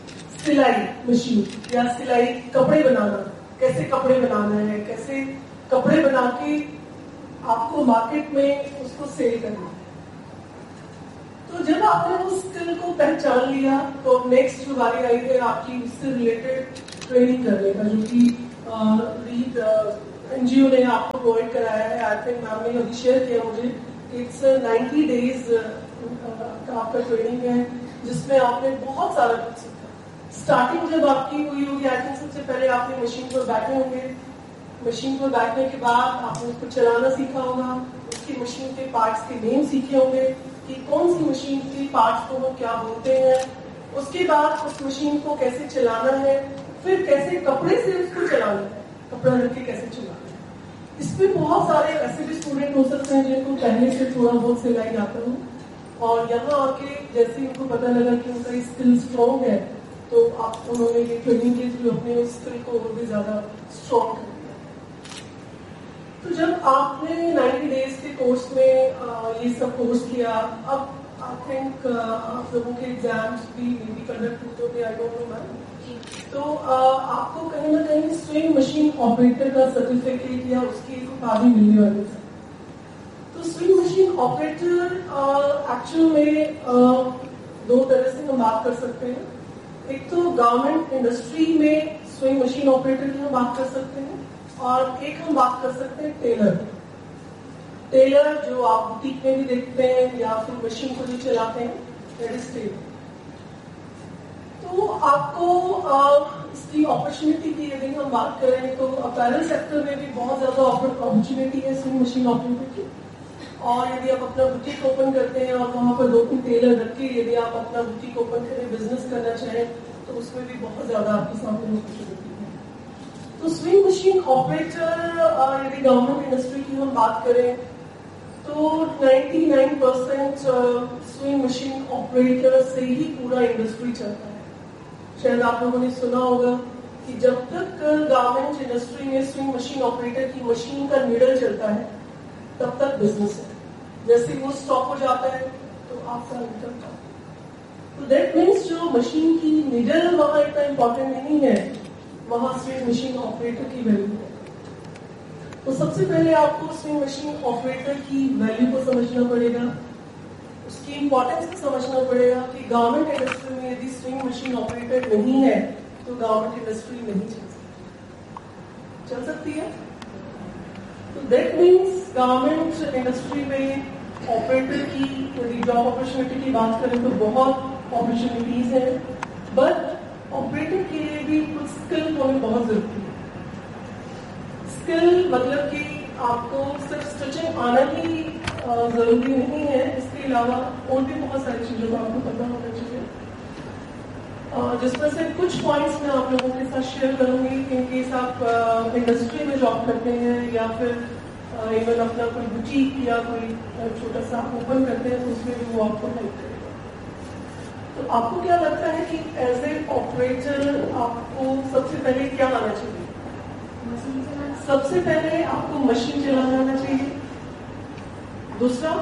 सिलाई मशीन या सिलाई कपड़े बनाना, कैसे कपड़े बनाना है, कैसे कपड़े बना के आपको मार्केट में उसको सेल करना है। तो जब आपने उस स्किल को पहचान लिया तो नेक्स्ट जो बारी आई है आपकी उससे रिलेटेड ट्रेनिंग करने का, जो कि लीड एनजीओ ने आपको प्रोवाइड कराया है। आई थिंक मैम ने अभी शेयर किया मुझे, इट्स 90 डेज का आपका ट्रेनिंग है जिसमें आपने बहुत सारा कुछ सीखा। स्टार्टिंग जब आपकी हुई होगी, आई थिंक सबसे पहले आपने मशीन पर बैठे होंगे, मशीन पर बैठने के बाद आपने उसको चलाना सीखा होगा, उसकी मशीन के पार्ट्स के नेम सीखे होंगे कि कौन सी मशीन के पार्ट्स को हम क्या बोलते हैं, उसके बाद उस मशीन को कैसे चलाना है, फिर कैसे कपड़े से उसको चलाना है, कपड़ा रख के कैसे चलाना है। इसमें बहुत सारे ऐसे भी स्टूडेंट हो सकते हैं जिनको पहले से थोड़ा बहुत सिलाई आता हो और यहाँ आके जैसे उनको पता लगा कि उनका स्किल स्ट्रॉन्ग है तो आप उन्होंने ये ट्रेनिंग के थ्रू अपने स्किल को और भी ज्यादा स्ट्रॉन्ग कर दिया। तो जब आपने 90 डेज के कोर्स में ये सब कोर्स किया, अब आई थिंक आप लोगों के एग्जाम्स भी कंडक्ट होते, आई डोंट नो मैम, तो आपको कहीं ना कहीं स्विंग मशीन ऑपरेटर का सर्टिफिकेट या उसकी एक उपाधि मिलने वाली है। तो स्विंग मशीन ऑपरेटर एक्चुअल में दो तरह से हम बात कर सकते हैं। एक तो गारमेंट इंडस्ट्री में स्विंग मशीन ऑपरेटर की हम बात कर सकते हैं और एक हम बात कर सकते हैं टेलर। टेलर जो आप बुटीक में भी देखते हैं या फिर मशीन को जो चलाते हैं, दैट इज टेलर। तो आपको इसकी अपॉर्चुनिटी की यदि हम बात करें तो अपैरल सेक्टर में भी बहुत ज्यादा अपॉर्चुनिटी है स्विंग मशीन ऑपरेटर की। और यदि आप अपना बुटीक ओपन करते हैं और वहां पर 2-3 टेलर रख के यदि आप अपना बुटीक ओपन करके बिजनेस करना चाहें तो उसमें भी बहुत ज्यादा आपके सामने अपॉर्चुनिटी है। तो स्विंग मशीन ऑपरेटर यदि गवर्नमेंट इंडस्ट्री की हम बात करें तो 99% स्विंग मशीन ऑपरेटर से ही पूरा इंडस्ट्री चलता है। शायद आप लोगों ने सुना होगा कि जब तक गारमेंट इंडस्ट्री में स्विंग मशीन ऑपरेटर की मशीन का नीडल चलता है तब तक बिजनेस है, जैसे वो स्टॉप हो जाता है तो आपका इनकम कम। तो दैट मीन्स जो मशीन की नीडल वहां इतना इंपॉर्टेंट नहीं है, वहां स्विंग मशीन ऑपरेटर की वैल्यू है। तो सबसे पहले आपको स्विंग मशीन ऑपरेटर की वैल्यू को समझना पड़ेगा, उसकी इंपॉर्टेंस को समझना पड़ेगा कि गवर्नमेंट इंडस्ट्री में यदि स्विंग मशीन ऑपरेटर नहीं है तो गवर्नमेंट इंडस्ट्री नहीं चल सकती है। तो दैट मीन्स गवर्नमेंट इंडस्ट्री में ऑपरेटर की यदि जॉब अपॉर्चुनिटी की बात करें तो बहुत अपॉर्चुनिटीज है, बट ऑपरेटर के लिए भी कुछ स्किल होनी बहुत जरूरी है। स्किल मतलब कि आपको सिर्फ स्टिचिंग आना ही जरूरी नहीं है, इसके अलावा और भी बहुत सारी चीजों का आपको पता होना चाहिए, जिसमें से कुछ पॉइंट्स मैं आप लोगों के साथ शेयर करूंगी इन केस आप इंडस्ट्री में जॉब करते हैं या फिर इवन अपना कोई बुटीक या कोई छोटा सा ओपन करते हैं तो उसमें भी वो आपको हेल्प करेगा। तो आपको क्या लगता है कि एज ए ऑपरेटर आपको सबसे पहले क्या आना चाहिए? सबसे पहले आपको मशीन चलाना आना चाहिए, दूसरा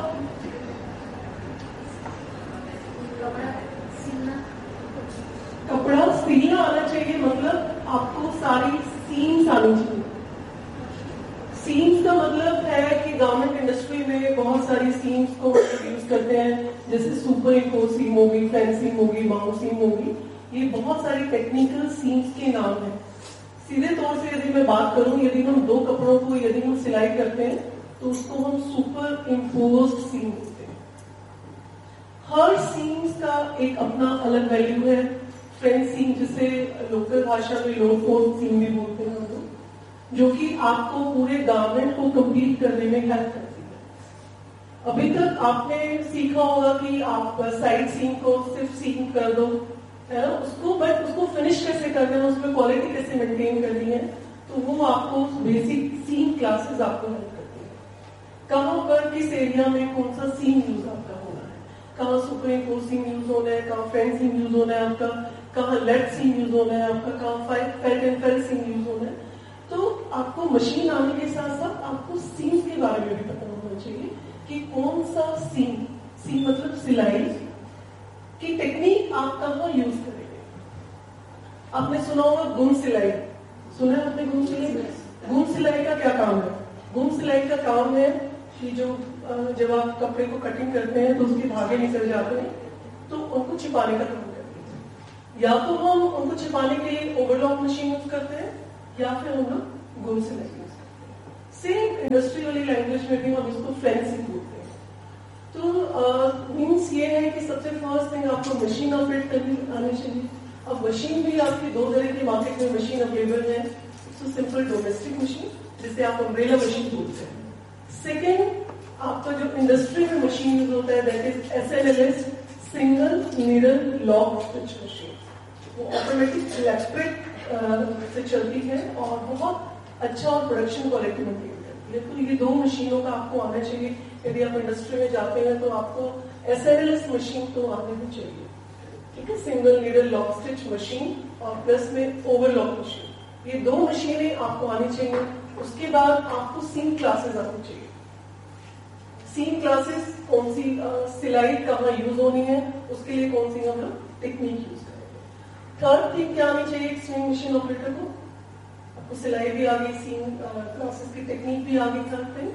कपड़ा सिलना आना चाहिए, मतलब आपको सारी सीम्स आनी चाहिए। सीम्स का मतलब है कि गवर्नमेंट इंडस्ट्री में बहुत सारी सीम्स को यूज करते हैं, जैसे सुपर इम्पोज सीम होगी, फैन सीम होगी, माउंट सीम होगी, ये बहुत सारी टेक्निकल सीम्स के नाम हैं। सीधे तौर से यदि मैं बात करूं, यदि हम दो कपड़ों को यदि हम सिलाई करते हैं तो उसको हम सुपर इम्पोज सीम बोलते हैं। हर सीम्स का एक अपना अलग वैल्यू है। फ्रेंच सीम जिसे लोकल भाषा में लो फोर्थ सीम भी बोलते हैं हम लोग, जो कि आपको पूरे गारमेंट को कंप्लीट करने में हेल्प करती है। अभी तक आपने सीखा होगा कि आप साइड सीम को सिर्फ सीम कर दो, है ना, उसको फिनिश कैसे करना है, उसमें क्वालिटी कैसे मेंटेन करनी है, तो वो आपको बेसिक सीम क्लासेस आपको हेल्प करती है। कहाँ पर किस एरिया में कौन सा सीम यूज आपका होना है, कहाँ सुपर इम्पोज सीम यूज होना है, कहाँ फ्रेंच सीम यूज होना है आपका, कहाँ लेड सीम यूज होना है आपका, कहाँ felt and fail seam use होना है। तो आपको मशीन आने के साथ साथ आपको सीम्स के बारे में भी पता होना चाहिए कि कौन सा सीम मतलब सिलाई की टेक्निक आप कहाँ यूज करेंगे। आपने सुना होगा गुम सिलाई, सुना है आपने गुम सिलाई? गुम सिलाई का क्या काम है? गुम सिलाई का काम है कि जो जब आप कपड़े को कटिंग करते हैं तो उसके धागे निकल जाते हैं, तो उनको छिपाने का काम करते हैं। या तो हम उनको छिपाने के लिए ओवरलॉक मशीन यूज करते हैं, या फिर हम लोग गुम सिलाई यूज करते हैं। सेम इंडस्ट्री वाली लैंग्वेज में भी हम इसको फेंसिंग बोलते हैं। तो मीन्स ये है कि सबसे फर्स्ट थिंग आपको मशीन ऑपरेट करनी आनी चाहिए। अब मशीन भी आपकी दो तरह की मार्केट में मशीन अवेलेबल है। तो सिंपल डोमेस्टिक मशीन जिसे आप अम्ब्रेला मशीन बोलते हैं। सेकेंड, आपका जो इंडस्ट्री में मशीन यूज होता है that is SNLS, single needle lock stitch machine. वो ऑटोमेटिक इलेक्ट्रिक से चलती है और बहुत अच्छा और प्रोडक्शन क्वालिटी मेंटेन करती है। तो ये दो मशीनों का आपको आना चाहिए। यदि आप इंडस्ट्री में जाते हैं तो आपको SNLS मशीन तो आने भी चाहिए, ठीक है, single needle lock stitch machine और प्लस में ओवरलॉक मशीन। ये दो मशीनें आपको आनी चाहिए। उसके बाद आपको सीम क्लासेस आनी चाहिए। सीम क्लासेस कौन सी, सिलाई कहाँ यूज होनी है, उसके लिए कौन सी हम लोग टेक्निक यूज करेंगे। थर्ड थिंग क्या आनी चाहिए एक स्विंग मशीन ऑपरेटर को? आपको सिलाई भी आ गई, सीम क्लासेस की टेक्निक भी आ गई। Third thing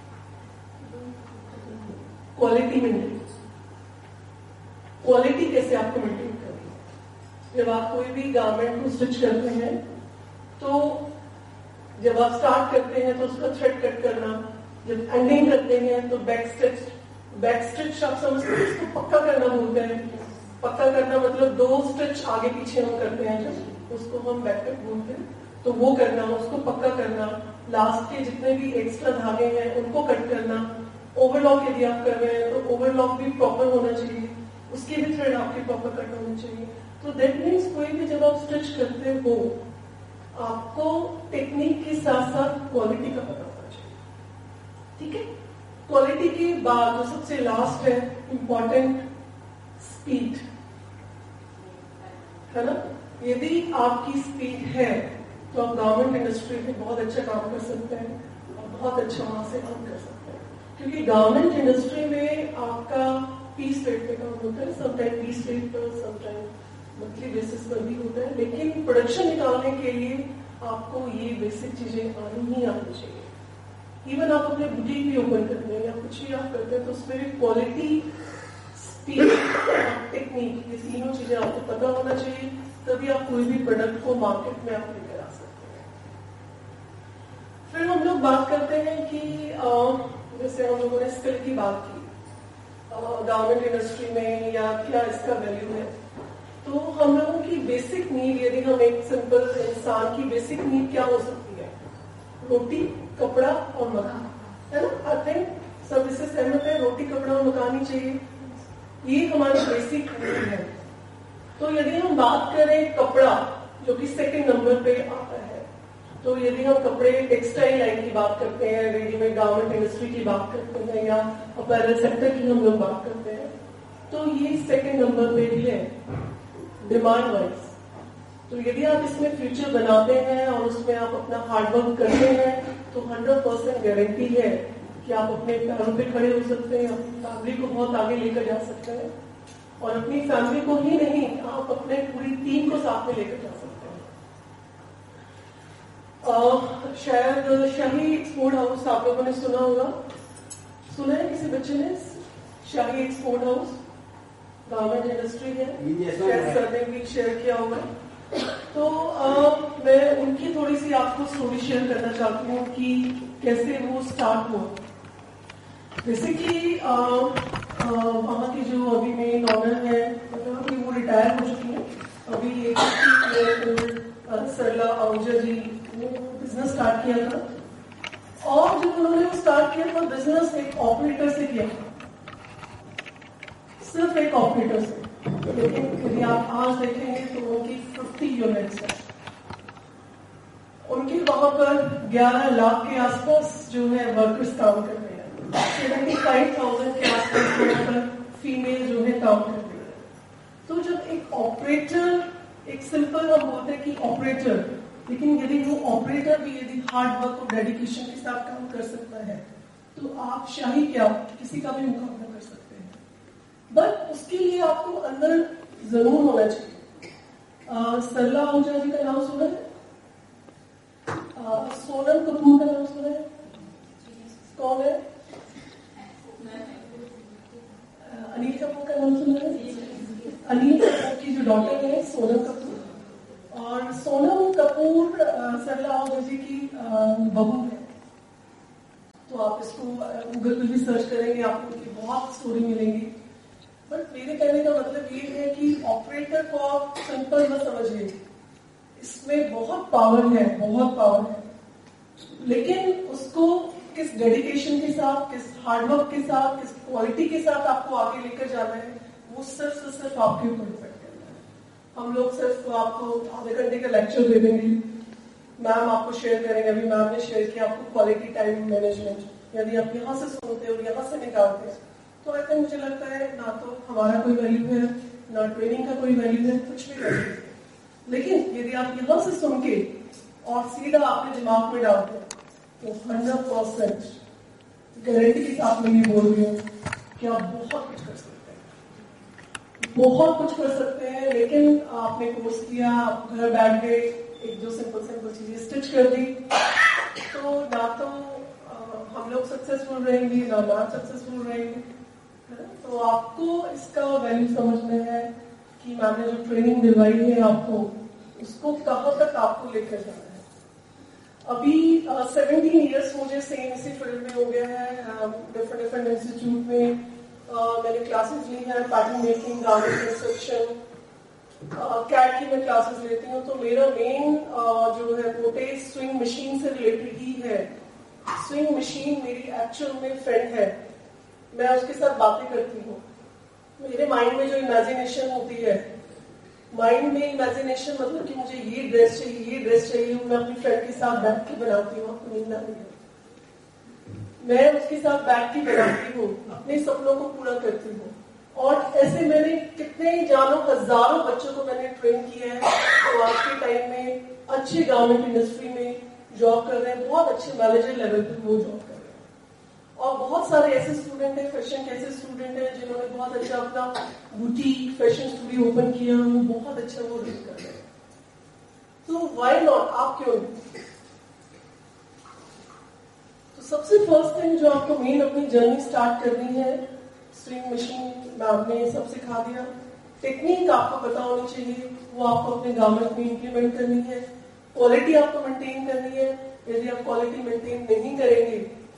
quality maintain. Quality कैसे आपको मेंटेन करनी है? जब आप कोई भी गारमेंट को स्टिच करते हैं तो जब आप स्टार्ट करते हैं तो उसका थ्रेड कट करना, जब एंडिंग करते हैं तो बैक स्टिच आप समझते हैं, इसको पक्का करना बोलते हैं। पक्का करना मतलब दो स्टिच आगे पीछे हम करते हैं जब, उसको हम बैक कट बोलते हैं। तो वो करना, उसको पक्का करना, लास्ट के जितने भी एक्स्ट्रा धागे हैं उनको कट करना। ओवरलॉक यदि आप कर रहे हैं तो ओवरलॉक भी प्रॉपर होना चाहिए, उसके भी थ्रेड आपके प्रॉपर कट होने चाहिए। तो दैट मीन्स कोई भी जब आप स्टिच करते हो आपको टेक्निक के साथ साथ क्वालिटी का पता होना चाहिए, ठीक है। क्वालिटी के बाद जो सबसे लास्ट है इंपॉर्टेंट, स्पीड, है ना। यदि आपकी स्पीड है तो आप गारमेंट इंडस्ट्री में बहुत अच्छा काम कर सकते हैं और बहुत अच्छा वहां से काम कर सकते हैं। क्योंकि गारमेंट इंडस्ट्री में आपका पीस रेट पे काम होता है, समटाइम पीस रेट पर, समटाइम मंथली बेसिस पर भी होता है। लेकिन प्रोडक्शन निकालने के लिए आपको ये बेसिक चीजें आनी ही आनी चाहिए। इवन आप अपने बुटीक भी ओपन करते हैं या कुछ भी आप करते हैं तो उसमें भी क्वालिटी, स्पीड, टेक्निक, ये तीनों चीजें आपको पता होना चाहिए, तभी आप कोई भी प्रोडक्ट को मार्केट में आप लेकर आ सकते हैं। फिर हम लोग बात करते हैं कि जैसे हम लोगों ने स्किल की बात की गारमेंट इंडस्ट्री में, या क्या इसका वैल्यू है। तो हम लोगों की बेसिक नीड, यदि हम एक सिंपल इंसान की बेसिक नीड क्या हो सकती है? रोटी, कपड़ा और मकान, है ना। आई थिंक सब इससे सहमत है, रोटी, कपड़ा और मकान ही चाहिए, ये हमारी बेसिक नीड है। तो यदि हम बात करें कपड़ा, जो कि सेकंड नंबर पे आता है, तो यदि हम कपड़े टेक्सटाइल लाइन की बात करते हैं, रेडीमेड गारमेंट इंडस्ट्री की बात करते हैं, या अपैरल सेक्टर की हम लोग बात करते हैं, तो ये सेकंड नंबर पे भी है डिमांड वाइज। तो यदि आप इसमें फ्यूचर बनाते हैं और उसमें आप अपना हार्डवर्क करते हैं तो 100% गारंटी है कि आप अपने पैरों पे खड़े हो सकते हैं, अपनी फैमिली को बहुत आगे लेकर जा सकते हैं, और अपनी फैमिली को ही नहीं, आप अपने पूरी टीम को साथ में लेकर जा सकते हैं। शायद शाही एक्सपोर्ट हाउस आप लोगों ने सुना होगा, सुना है किसी बच्चे ने? शाही एक्सपोर्ट हाउस गारमेंट इंडस्ट्री है, शायद सर ने भी शेयर किया होगा। तो मैं उनकी थोड़ी सी आपको स्टोरी शेयर करना चाहती हूँ कि कैसे वो स्टार्ट हुआ। जैसे कि वहाँ की जो अभी मेन ऑनर है, अभी वो रिटायर हो चुकी है, अभी एक सरला आहूजा जी ने बिजनेस स्टार्ट किया था, और जब उन्होंने स्टार्ट किया था बिजनेस एक ऑपरेटर से किया था, सिर्फ एक ऑपरेटर से। लेकिन यदि आप आज देखेंगे तो उनकी 50 यूनिट्स है, उनके वहां पर 11 लाख के आसपास जो है वर्कर्स काम कर रहे हैं, 75,000 के आसपास वहां पर फीमेल जो है काम कर रही है। तो जब एक ऑपरेटर, एक सिंपल हम बोलते हैं कि ऑपरेटर, लेकिन यदि वो ऑपरेटर भी यदि हार्ड वर्क और डेडिकेशन के साथ काम कर सकता है तो आप शाही क्या किसी का भी मुकाबला कर सकते हैं। बट उसके लिए आपको अंदर जरूर होना चाहिए सरला आहूजा जी का नाम सुना है? सोनम कपूर का नाम सुना है? कौन है? अनिल कपूर का नाम सुना है? अनिल कपूर की जो डॉटर है सोनम कपूर, और सोनम कपूर सरला आहूजा जी की बहू है। तो आप इसको गूगल पे भी सर्च करेंगे, आपको उनकी बहुत स्टोरी मिलेंगी। बट मेरे कहने का मतलब ये है कि ऑपरेटर को आप सिंपल न समझिए, इसमें बहुत पावर है, बहुत पावर है, लेकिन उसको किस डेडिकेशन के साथ, किस हार्डवर्क के साथ, किस क्वालिटी के साथ आपको आगे लेकर जाना है, वो सिर्फ आपके ऊपर डिपेंड करता है। हम लोग सिर्फ आपको आधे घंटे का लेक्चर दे देंगे, मैम आपको शेयर करेंगे, अभी मैम ने शेयर किया आपको क्वालिटी टाइम मैनेजमेंट, यदि आप यहाँ से सुनते हो यहाँ से निकालते हैं तो आई थिंक मुझे लगता है ना तो हमारा कोई वैल्यू है, ना ट्रेनिंग का कोई वैल्यू है, कुछ भी वैल्यू है। लेकिन यदि आप यहाँ से सुन के और सीधा अपने दिमाग में डालते हैं तो 100% गारंटी के साथ मैं ये बोल रही हूँ कि आप बहुत कुछ कर सकते हैं, बहुत कुछ कर सकते हैं। लेकिन आपने कोर्स किया, आप घर बैठ गए, एक दो सिंपल चीजें स्टिच कर दी, तो ना तो हम लोग सक्सेसफुल रहेंगे, ना मैम सक्सेसफुल रहेंगे, है ना? तो आपको इसका वैल्यू समझना है कि मैम ने जो ट्रेनिंग दिलवाई है आपको, उसको कहाँ तक आपको लेकर जाना है। अभी 17 इयर्स मुझे सेम इसी फील्ड में हो गया है, डिफरेंट इंस्टीट्यूट में मैंने क्लासेस ली है, pattern making, garment construction, cat की मैं क्लासेस लेती हूँ। तो मेरा मेन जो है मोटे स्विंग मशीन से रिलेटेड ही है। स्विंग मशीन मेरी एक्चुअल में फ्रेंड है, मैं उसके साथ बातें करती हूँ। मेरे माइंड में जो इमेजिनेशन होती है, माइंड में इमेजिनेशन मतलब कि मुझे ये ड्रेस चाहिए, ये ड्रेस चाहिए, मैं अपनी फ्रेंड के साथ बैठ के बनाती हूँ। आपको नींद आती है, मैं उसके साथ बैठ के बनाती हूँ, अपने सपनों को पूरा करती हूँ। और ऐसे मैंने कितने जानो हजारों बच्चों को मैंने ट्रेन किया है, तो आज के टाइम में अच्छे गारमेंट इंडस्ट्री में जॉब कर रहे हैं, बहुत अच्छे मैनेजर लेवल पे वो जॉब कर रहे हैं। और बहुत सारे ऐसे स्टूडेंट हैं, फैशन के ऐसे स्टूडेंट हैं जिन्होंने बहुत अच्छा अपना बुटीक फैशन स्टूडियो ओपन किया, वो बहुत अच्छा वो रन कर रहे हैं। तो व्हाई नॉट, आप क्यों नहीं? तो सबसे फर्स्ट थिंग जो आपको मेन अपनी जर्नी स्टार्ट करनी है, स्विंग मशीन मैम ने सब सिखा दिया, टेक्निक आपको पता होनी चाहिए, वो आपको अपने गारमेंट में इंप्लीमेंट करनी है, क्वालिटी आपको मेंटेन करनी है। यदि आप क्वालिटी मेंटेन नहीं करेंगे,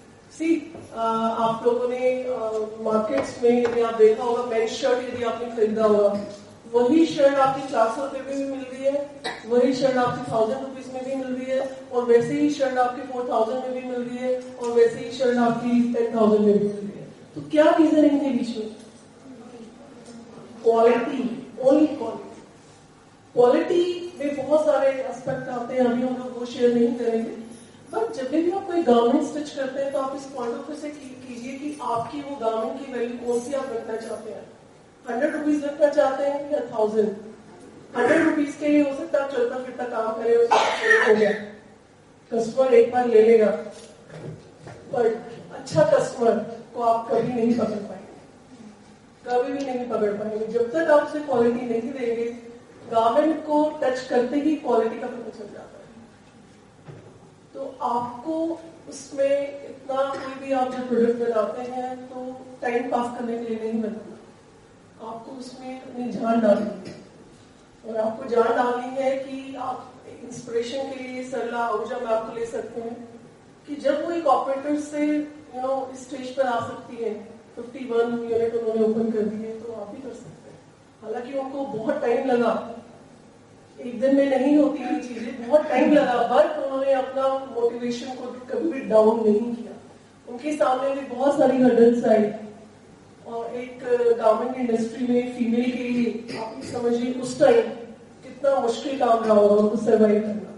आप लोगों ने मार्केट्स में यदि आप देखा होगा, मेन शर्ट यदि आपने खरीदा होगा, वही शर्ट आपकी 400 रुपए में भी मिल रही है, वही शर्ट आपकी 1000 रुपीज में भी मिल रही है, और वैसे ही शर्ट आपकी 4000 में भी मिल रही है, और वैसे ही शर्ट आपकी 10,000 में भी मिल रही है। तो क्या रीजन है इनके बीच में? Quality, only quality. क्वालिटी में बहुत सारे एस्पेक्ट आते हैं, अभी हम लोग वो शेयर नहीं करेंगे। बट जब भी आप कोई गारमेंट स्टिच करते हैं तो आप इस पॉइंट ऑफ व्यू से कीजिए कि आपकी वो गारमेंट की वैल्यू कौन सी आप रखना चाहते हैं। 100 रुपीज रखना चाहते हैं या 1000? 100 रुपीज के लिए हो सकता है चलता फिरता काम करे, हो गया, कस्टमर एक बार ले लेगा, पर अच्छा कस्टमर को आप कभी नहीं पकड़ पाएंगे, कभी भी नहीं पकड़ पाएंगे जब तक आप उसे क्वालिटी नहीं देंगे। गारमेंट को टच करते ही क्वालिटी का पता चल जाता है। तो आपको उसमें इतना कोई भी आप जो प्रोडक्ट बनाते हैं तो टाइम पास करने के लिए नहीं बनाना, आपको उसमें अपनी जान डालनी है। और आपको जान डालनी है कि आप इंस्पिरेशन के लिए सरला आहूजा में आपको ले सकते हैं कि जब वो एक ऑपरेटर से इस स्टेज पर आ सकती है, 51 यूनिट उन्होंने ओपन कर दिए, तो आप भी कर सकते हैं। हालांकि उनको बहुत टाइम लगा, एक दिन में नहीं होती ये चीजें, बहुत टाइम लगा, बट उन्होंने अपना मोटिवेशन को कभी भी डाउन नहीं किया। उनके सामने भी बहुत सारी हर्डल्स आई, और एक गारमेंट इंडस्ट्री में फीमेल के लिए आप समझिए उस टाइम कितना मुश्किल काम रहा होगा उनको सर्वाइव करना।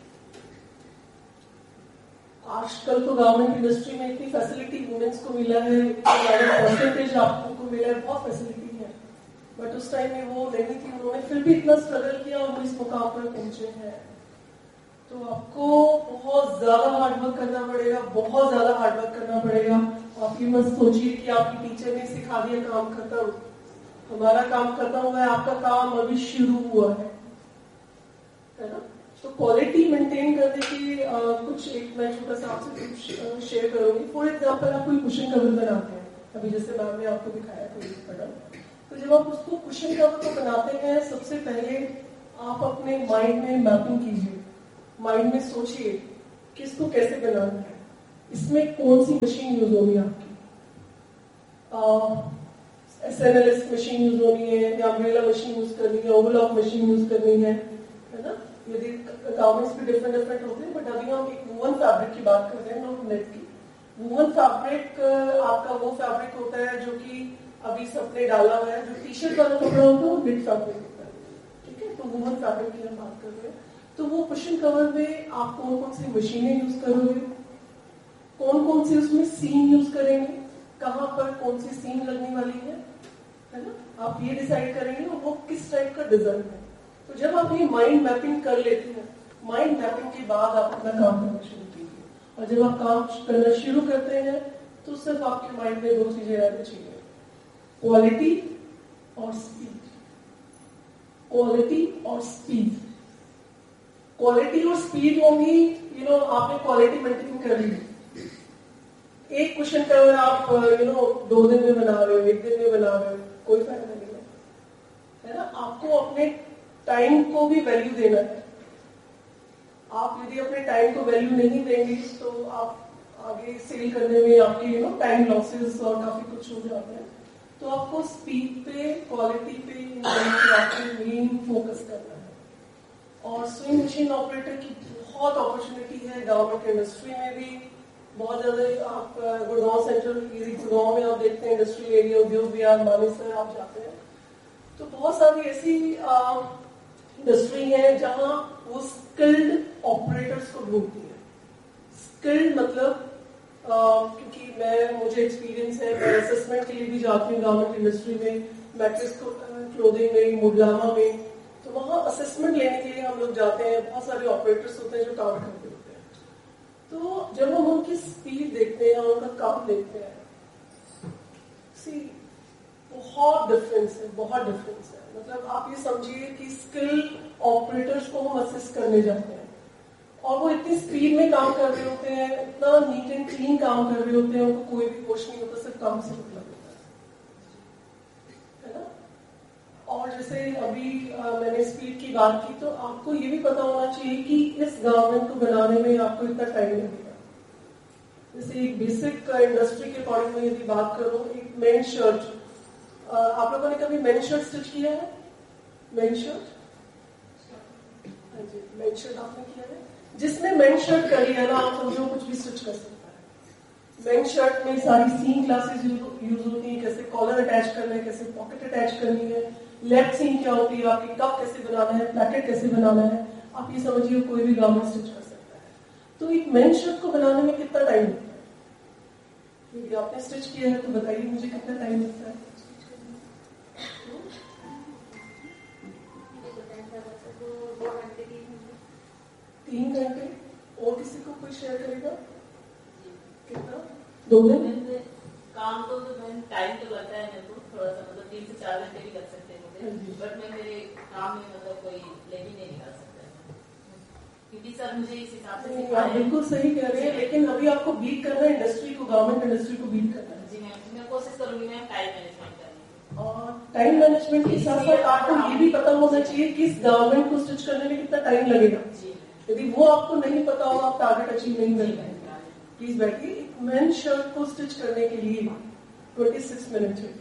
आजकल तो गारमेंट इंडस्ट्री में इतनी फैसिलिटी वुमेन्स को मिला है, परसेंटेज आपको मिला है, बहुत फैसिलिटी है, बट उस टाइम में वो नहीं थी। उन्होंने फिर भी इतना स्ट्रगल किया और वो इस मुकाम पर पहुंचे हैं। तो आपको बहुत ज्यादा हार्डवर्क करना पड़ेगा, बहुत ज्यादा हार्डवर्क करना पड़ेगा। आपकी मत सोचिए कि आपकी टीचर ने सिखा दिया काम खत्म, हमारा काम खत्म हुआ है, आपका काम अभी शुरू हुआ है। है ना। तो क्वालिटी मेंटेन करने की कुछ एक मैं छोटा सा आपसे कुछ शेयर करूंगी। फॉर एग्जाम्पल आप कोई कुशन कवर बनाते हैं, अभी जैसे मैम ने आपको दिखाया कोई प्रोडक्ट, तो जब आप उसको कुशन कवर को बनाते हैं सबसे पहले आप अपने माइंड में मैपिंग कीजिए, माइंड में सोचिए कि इसको कैसे बनाना है, इसमें कौन सी मशीन यूज होगी आपकी, SNLS मशीन यूज होनी है या अम्ब्रेला मशीन यूज करनी है, ओवरलॉक मशीन यूज करनी है ना। यदि गारमेंट्स भी डिफरेंट डिफरेंट होते हैं, बट अभी हम एक वूवन फैब्रिक की बात कर रहे हैं, नॉट नेट की। वूवन फैब्रिक आपका वो फैब्रिक होता है जो कि अभी सबने डाला हुआ है, जो टी शर्ट वाला कपड़ा होता है वो नेट फैब्रिक होता है, ठीक है। तो वूवन फैब्रिक की हम बात कर रहे हैं। तो वो कुशन कवर में आप कौन कौन सी मशीनें यूज करोगे, कौन कौन सी उसमें सीम यूज करेंगे, कहाँ पर कौन सी सीम लगने वाली है ना, आप ये डिसाइड करेंगे और वो किस टाइप का डिजाइन है। तो जब आप ये माइंड मैपिंग कर लेते हैं, माइंड मैपिंग के बाद आप अपना काम करना शुरू कीजिए। और जब आप काम करना शुरू करते हैं तो सिर्फ आपके माइंड में 2 चीजें रहनी चाहिए, क्वालिटी और स्पीड। क्वालिटी और स्पीड, क्वालिटी और स्पीड होंगी, आपने क्वालिटी मेंटेन कर ली। एक क्वेश्चन कवर आप 2 दिन में बना रहे हो, 1 दिन में बना रहे हो, कोई फायदा नहीं है ना। आपको अपने टाइम को भी वैल्यू देना है। आप यदि अपने टाइम को वैल्यू नहीं देंगे तो आप आगे सेल करने में आपकी टाइम लॉसेस और काफी कुछ हो जाते हैं। तो आपको स्पीड पे, क्वालिटी पे आपको मेन फोकस करना है। और स्विंग मशीन ऑपरेटर की बहुत अपॉर्चुनिटी है गवर्नमेंट इंडस्ट्री में भी बहुत ज्यादा। आप गुड़गांव सेंट्रल गुड़गांव में आप देखते हैं इंडस्ट्रियल एरिया, उद्योग विहार, मानेसर आप जाते हैं तो बहुत सारी ऐसी इंडस्ट्री है जहां वो स्किल्ड ऑपरेटर्स को ढूंढती है। स्किल्ड मतलब क्योंकि मुझे एक्सपीरियंस है, मैं असेसमेंट के लिए भी जाती हूँ गवर्नमेंट इंडस्ट्री में, मैट्रिक्स क्लोथिंग में, मुडलामा में, तो वहां असेसमेंट लेने के लिए हम लोग जाते हैं। बहुत सारे ऑपरेटर्स होते हैं जो काम करते होते हैं। तो जब हम उनकी स्पीड देखते हैं, उनका काम देखते हैं, बहुत डिफरेंस है, बहुत डिफरेंस है। मतलब आप ये समझिए कि स्किल ऑपरेटर्स को हम असिस्ट करने जाते हैं और वो इतनी स्पीड में काम कर रहे होते हैं, इतना नीट एंड क्लीन काम कर रहे होते हैं, उनको कोई भी कुछ नहीं होता, सिर्फ काम से मतलब होता है ना। और जैसे अभी मैंने स्पीड की बात की, तो आपको ये भी पता होना चाहिए कि इस गारमेंट को बनाने में आपको इतना टाइम लगेगा। जैसे एक बेसिक इंडस्ट्री के अकॉर्डिंग में यदि बात करूं, एक मेन शर्ट, आप लोगों ने कभी मेन शर्ट स्टिच किया है? मेन शर्ट, हाँ जी, मेन शर्ट आपने किया है? जिसने मेन शर्ट कर लिया ना, आप समझो कुछ भी स्टिच कर सकता है। मेन शर्ट में सारी सीम क्लासेस यूज होती है, कैसे कॉलर अटैच करना है, कैसे पॉकेट अटैच करनी है, लेफ्ट सीम क्या होती है, आपकी कप कैसे बनाना है, पैकेट कैसे बनाना है, आप ये समझिए कोई भी गारमेंट स्टिच कर सकता है। तो एक मेन शर्ट को बनाने में कितना टाइम लगता है? यदि आपने स्टिच किया है तो बताइए मुझे कितना टाइम लगता है? 3 घंटे। और किसी को कोई शेयर करेगा? कितना? 2 दिन? काम तो टाइम तो लगता है मेरे को थोड़ा सा, मतलब 3 से 4 घंटे भी लग सकते हैं मुझे, बट मैं मेरे काम में मतलब कोई लेगी नहीं निकाल सकता, क्योंकि सर मुझे इस हिसाब से आप बिल्कुल सही कह रहे हैं, लेकिन अभी आपको बीट करना है इंडस्ट्री को, गवर्नमेंट इंडस्ट्री को बीट करना है। जी मैं कोशिश करूंगी मैम टाइम मैनेजमेंट करने की। और टाइम मैनेजमेंट के साथ साथ आपको ये भी पता होना चाहिए कि इस गवर्नमेंट को स्टिच करने में कितना टाइम लगेगा। यदि वो आपको नहीं पता होगा, आप टारगेट अचीव नहीं कर पाएंगे। प्लीज बैठिए। एक मेन शर्ट को स्टिच करने के लिए 26 मिनट चाहिए।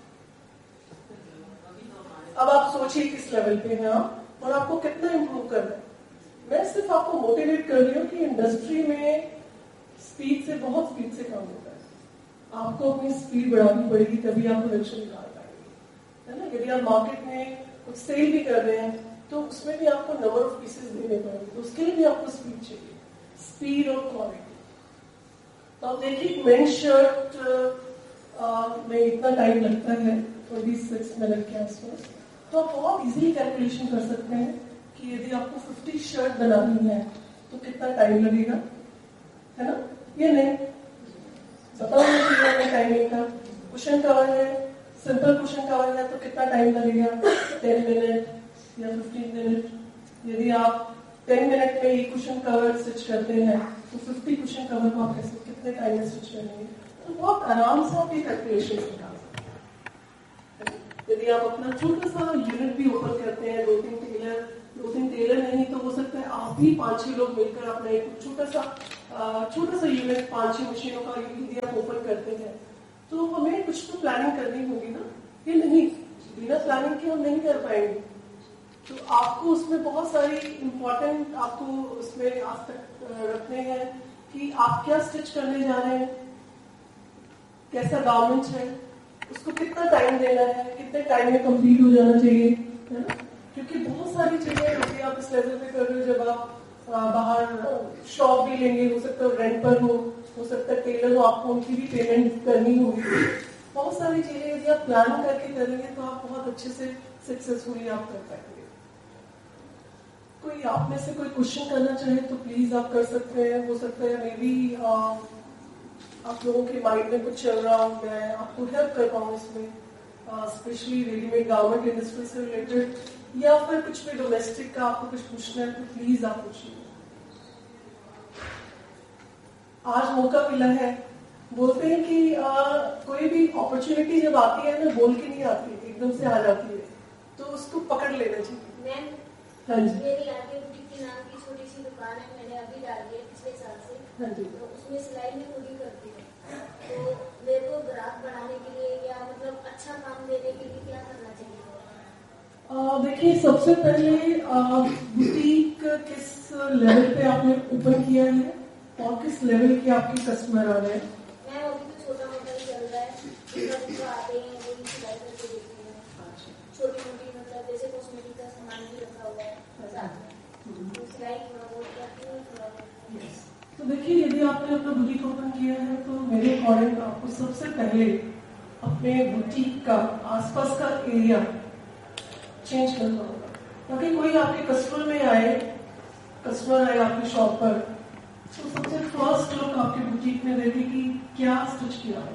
अब आप सोचिए किस लेवल पे हैं आप और आपको कितना इंप्रूव करना है। मैं सिर्फ आपको मोटिवेट कर रही हूँ कि इंडस्ट्री में स्पीड से, बहुत स्पीड से काम होता है। आपको अपनी स्पीड बढ़ानी पड़ेगी, तभी आप प्रोडक्शन निकाल पाएंगे, है ना। यदि आप मार्केट में कुछ सेल भी कर रहे हैं तो उसमें भी आपको नंबर ऑफ पीसेस देने पड़ेंगे, तो उसके लिए भी आपको स्पीड चाहिए, स्पीड और क्वालिटी। तो आप देखिए मेन शर्ट में इतना टाइम लगता है 26 मिनट के आसपास। तो आप बहुत इजीली कैलकुलेशन कर सकते हैं कि यदि आपको 50 शर्ट बनानी है तो कितना टाइम लगेगा, है ना। ये नहीं बताओ मुझे टाइमिंग का। क्वेश्चन कवर है, सिंपल क्वेश्चन कवर है तो कितना टाइम लगेगा? 10 मिनट या 15 मिनट, यदि आप 10 मिनट में एक कुशन कवर स्टिच करते हैं तो 50 कुशन कवर को आप कैसे कितने टाइम में स्टिच करेंगे? तो बहुत आराम से आप ये कैलकुलेशन निकाल सकते हैं। यदि आप अपना छोटा सा यूनिट भी ओपन करते हैं, 2-3 टेलर नहीं तो हो सकता है आप भी 5-6 लोग मिलकर अपना एक छोटा सा यूनिट 5-6 मशीनों का यदि आप ओपन करते हैं तो हमें कुछ तो प्लानिंग करनी होगी ना, ये नहीं बिना प्लानिंग के हम नहीं कर पाएंगे। तो आपको उसमें बहुत सारी इम्पोर्टेंट आपको उसमें आज तक रखने हैं कि आप क्या स्टिच करने जा रहे हैं, कैसा गारमेंट है, उसको कितना टाइम देना है, कितने टाइम में कंप्लीट हो जाना चाहिए, है ना? क्योंकि बहुत सारी चीजें होती है आप इस लेवल पे कर रहे हो, जब आप बाहर शॉप भी लेंगे, हो सकता है रेंट पर हो सकता है टेलर हो, आपको उनकी भी पेमेंट करनी होगी। बहुत सारी चीजें यदि आप प्लान करके करेंगे तो आप बहुत अच्छे से सक्सेसफुली आप कर पाएंगे। कोई आप में से कोई क्वेश्चन करना चाहे तो प्लीज आप कर सकते हैं। हो सकता है मे बी आप लोगों के माइंड में कुछ चल रहा हो, मैं आपको हेल्प कर पाऊँ इसमें, स्पेशली रेडीमेड गारमेंट इंडस्ट्री से रिलेटेड, या फिर कुछ भी डोमेस्टिक का आपको कुछ पूछना है तो प्लीज आप पूछिए। आज मौका मिला है, बोलते हैं कि कोई भी अपॉर्चुनिटी जब आती है ना, बोल के नहीं आती, एकदम से आ जाती है, तो उसको पकड़ लेना चाहिए। हाँ जी, मेरी आगे बुटीक के नाम की छोटी सी दुकान है, मैंने अभी डाली है पिछले साल से। हाँ जी, तो उसमें सिलाई भी खुद ही करती है। तो मेरे को ग्राहक बढ़ाने के लिए या मतलब अच्छा काम देने के लिए क्या करना चाहिए? देखिए, सबसे पहले बुटीक किस लेवल पे आपने ओपन किया है और किस लेवल के आपके कस्टमर आ रहे हैं? मैम अभी तो छोटा मोटा ही चल रहा है, जो आते हैं वही सिलाई करके देते हैं। छोटी मोटी मतलब जैसे कॉस्मेटिक का सामान भी रखा हुआ है साथ में, तो सिलाई थोड़ा बहुत करती हूँ, थोड़ा बहुत। तो देखिए, यदि आपने अपना बुटीक ओपन किया है तो मेरे अकॉर्डिंग आपको सबसे पहले अपने बुटीक का आसपास का एरिया चेंज करना होगा, ताकि कोई आपके कस्टमर आए आपकी शॉप पर, तो सबसे फर्स्ट लुक आपके बुटीक में देखे कि क्या स्टिच किया है।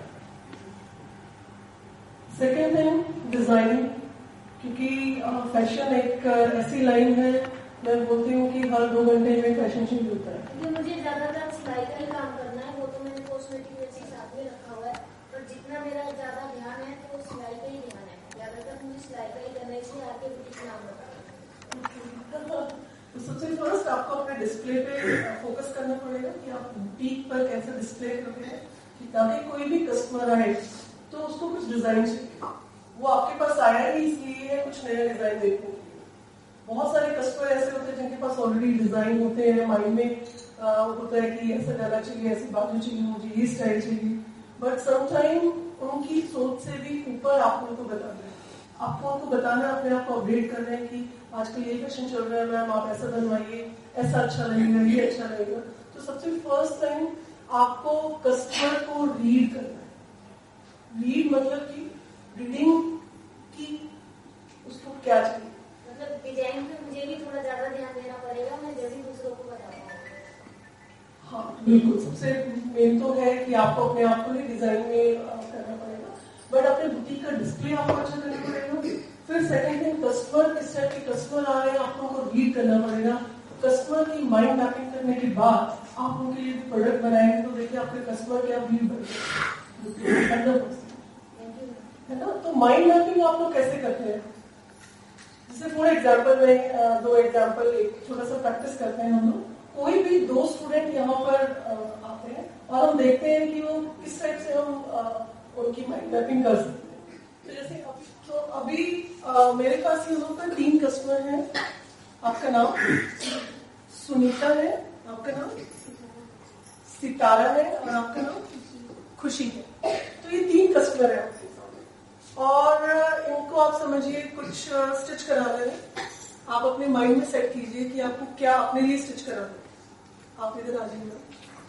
सेकेंड थिंग, डिजाइनिंग, क्योंकि फैशन एक ऐसी लाइन है, मैं बोलती हूँ कि हर 2 घंटे में फैशन चेंज होता है। क्योंकि मुझे ज्यादातर सिलाई का ही काम करना है, वो तो मैंने कॉस्मेटिक वैसे ही साथ में रखा हुआ है, पर जितना मेरा ज्यादा ध्यान है तो सिलाई का ही ध्यान है, ज्यादातर मुझे सिलाई का ही करना है, इसलिए आके बुटीक नाम रखा है। तो सबसे फर्स्ट आपको अपने डिस्प्ले पे फोकस करना पड़ेगा कि आप बुटीक पर कैसे डिस्प्ले कर रहे हैं, ताकि कोई भी कस्टमर आए तो उसको कुछ डिजाइन चाहिए, वो आपके पास आया ही इसलिए है कुछ नया डिजाइन देखने के लिए। बहुत सारे कस्टमर ऐसे होते हैं जिनके पास ऑलरेडी डिजाइन होते हैं, माइंड में होता है कि ऐसा गला चाहिए, ऐसी बाजू चाहिए, मुझे ये स्टाइल चाहिए, बट समटाइम उनकी सोच से भी ऊपर आपको उनको बताना है, आपको उनको बताना है, अपने आप को अपडेट करना है कि आजकल ये फैशन चल रहा है मैम, आप ऐसा बनवाइए, ऐसा अच्छा लगेगा, ये अच्छा लगेगा। तो सबसे फर्स्ट टाइम आपको कस्टमर को रीड करना है। रीड मतलब कि रीडिंग की उसको क्या चाहिए, मतलब डिजाइन पे मुझे भी थोड़ा ज्यादा ध्यान देना पड़ेगा, मैं जैसे दूसरों को बताऊंगा। हाँ बिल्कुल, सबसे मेन तो है कि आपको अपने आप को ही डिजाइन में करना पड़ेगा, बट अपने बुटीक का डिस्प्ले आपको अच्छा करना पड़ेगा। फिर सेकंड थिंग, कस्टमर किस टाइप के कस्टमर आ रहे हैं आपको उनको रीड करना पड़ेगा। कस्टमर की माइंड मैपिंग करने के बाद आप उनके लिए प्रोडक्ट बनाएंगे तो देखिए आपके कस्टमर क्या व्यू बनेगा, है ना। तो माइंड मैपिंग आप लोग कैसे करते हैं? जैसे फॉर एग्जाम्पल में 2 एग्जाम्पल, एक छोटा सा प्रैक्टिस करते हैं हम लोग। कोई भी 2 स्टूडेंट यहाँ पर आते हैं और हम देखते हैं कि वो किस टाइप से हम उनकी माइंड मैपिंग कर सकते हैं। तो जैसे अभी मेरे पास यहाँ पर 3 कस्टमर हैं। आपका नाम? सुनीता है, आपका नाम सितारा है, और आपका नाम खुशी है। तो ये 3 कस्टमर है आपके सामने, और इनको आप समझिए कुछ स्टिच कराना है। आप अपने माइंड में सेट कीजिए कि आपको क्या अपने लिए स्टिच कराना है। आप इधर आ जाइए,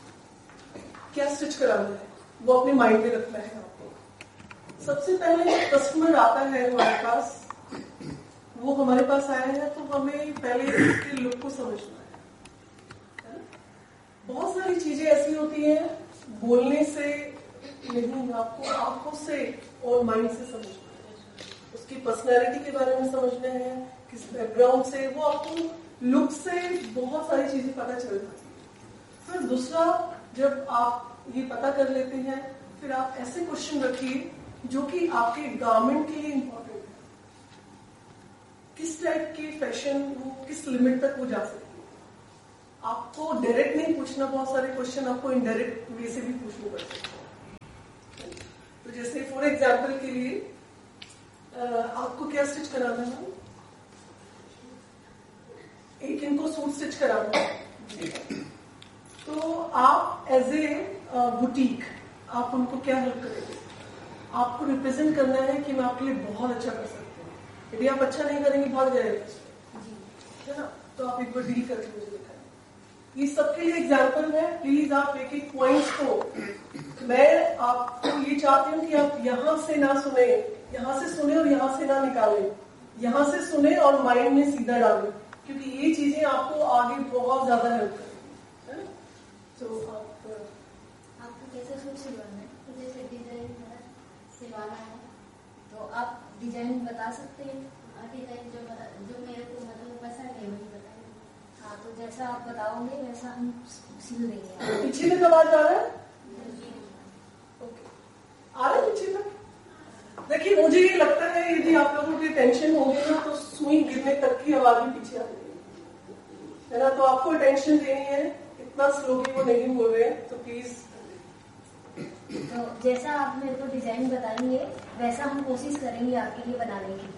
क्या स्टिच कराना है वो अपने माइंड में रखना है आपको। सबसे पहले कस्टमर आता है हमारे पास, वो हमारे पास आया है तो हमें पहले उसके लुक को समझना है। बहुत सारी चीजें ऐसी होती हैं बोलने से नहीं, आपको आंखों से और माइंड से समझना है। उसकी पर्सनैलिटी के बारे में समझना है, किस बैकग्राउंड से, वो आपको लुक से बहुत सारी चीजें पता चल जाती है। फिर दूसरा, जब आप ये पता कर लेते हैं, फिर आप ऐसे क्वेश्चन रखिए जो कि आपके गारमेंट के लिए इम्पोर्टेंट है। किस टाइप की फैशन, वो किस लिमिट तक वो जा सकती है। आपको डायरेक्ट नहीं पूछना, बहुत सारे क्वेश्चन आपको इनडायरेक्ट वे से भी पूछने पड़ते हैं। तो जैसे फॉर एग्जाम्पल के लिए आपको क्या स्टिच कराना है? एक इनको सूट स्टिच कराना है, तो आप एज ए बुटीक आप उनको क्या हेल्प करेंगे? आपको रिप्रेजेंट करना है कि मैं आपके लिए बहुत अच्छा कर सकती हूँ। यदि आप अच्छा नहीं करेंगे भाग जाएगा, है ना? तो आप एक बार डील करके मुझे दिखाएं। ये सबके लिए एग्जाम्पल है। प्लीज आप एक एक पॉइंट को, मैं आपको ये चाहती हूँ कि आप यहाँ से ना सुने, यहाँ से सुने और यहाँ से ना निकालें, यहाँ से सुने और माइंड में सीधा डालें, क्योंकि ये चीजें आपको आगे बहुत ज्यादा हेल्प करेंगी, है ना? तो आपको कैसे सूट सिलवाना है? तो जैसे डिजाइन सिलवाना है तो आप डिजाइन बता सकते हैं? डिजाइन जो मेरे को मतलब पसंद है वही बताएंगे। हाँ, तो जैसा आप बताओगे वैसा हम सिल देंगे। पीछे तक आवाज आ रहा है? ओके, आ रहा है पीछे तक? देखिए, मुझे ये लगता है यदि आप लोगों की टेंशन होगी ना तो सुई गिरने तक की आवाज भी पीछे आ जाएगी, है ना? तो आपको टेंशन देनी है, इतना स्लो भी वो नहीं हुए, तो प्लीज। तो जैसा आप मेरे को डिजाइन बताएंगे वैसा हम कोशिश करेंगे आपके लिए बनाने की।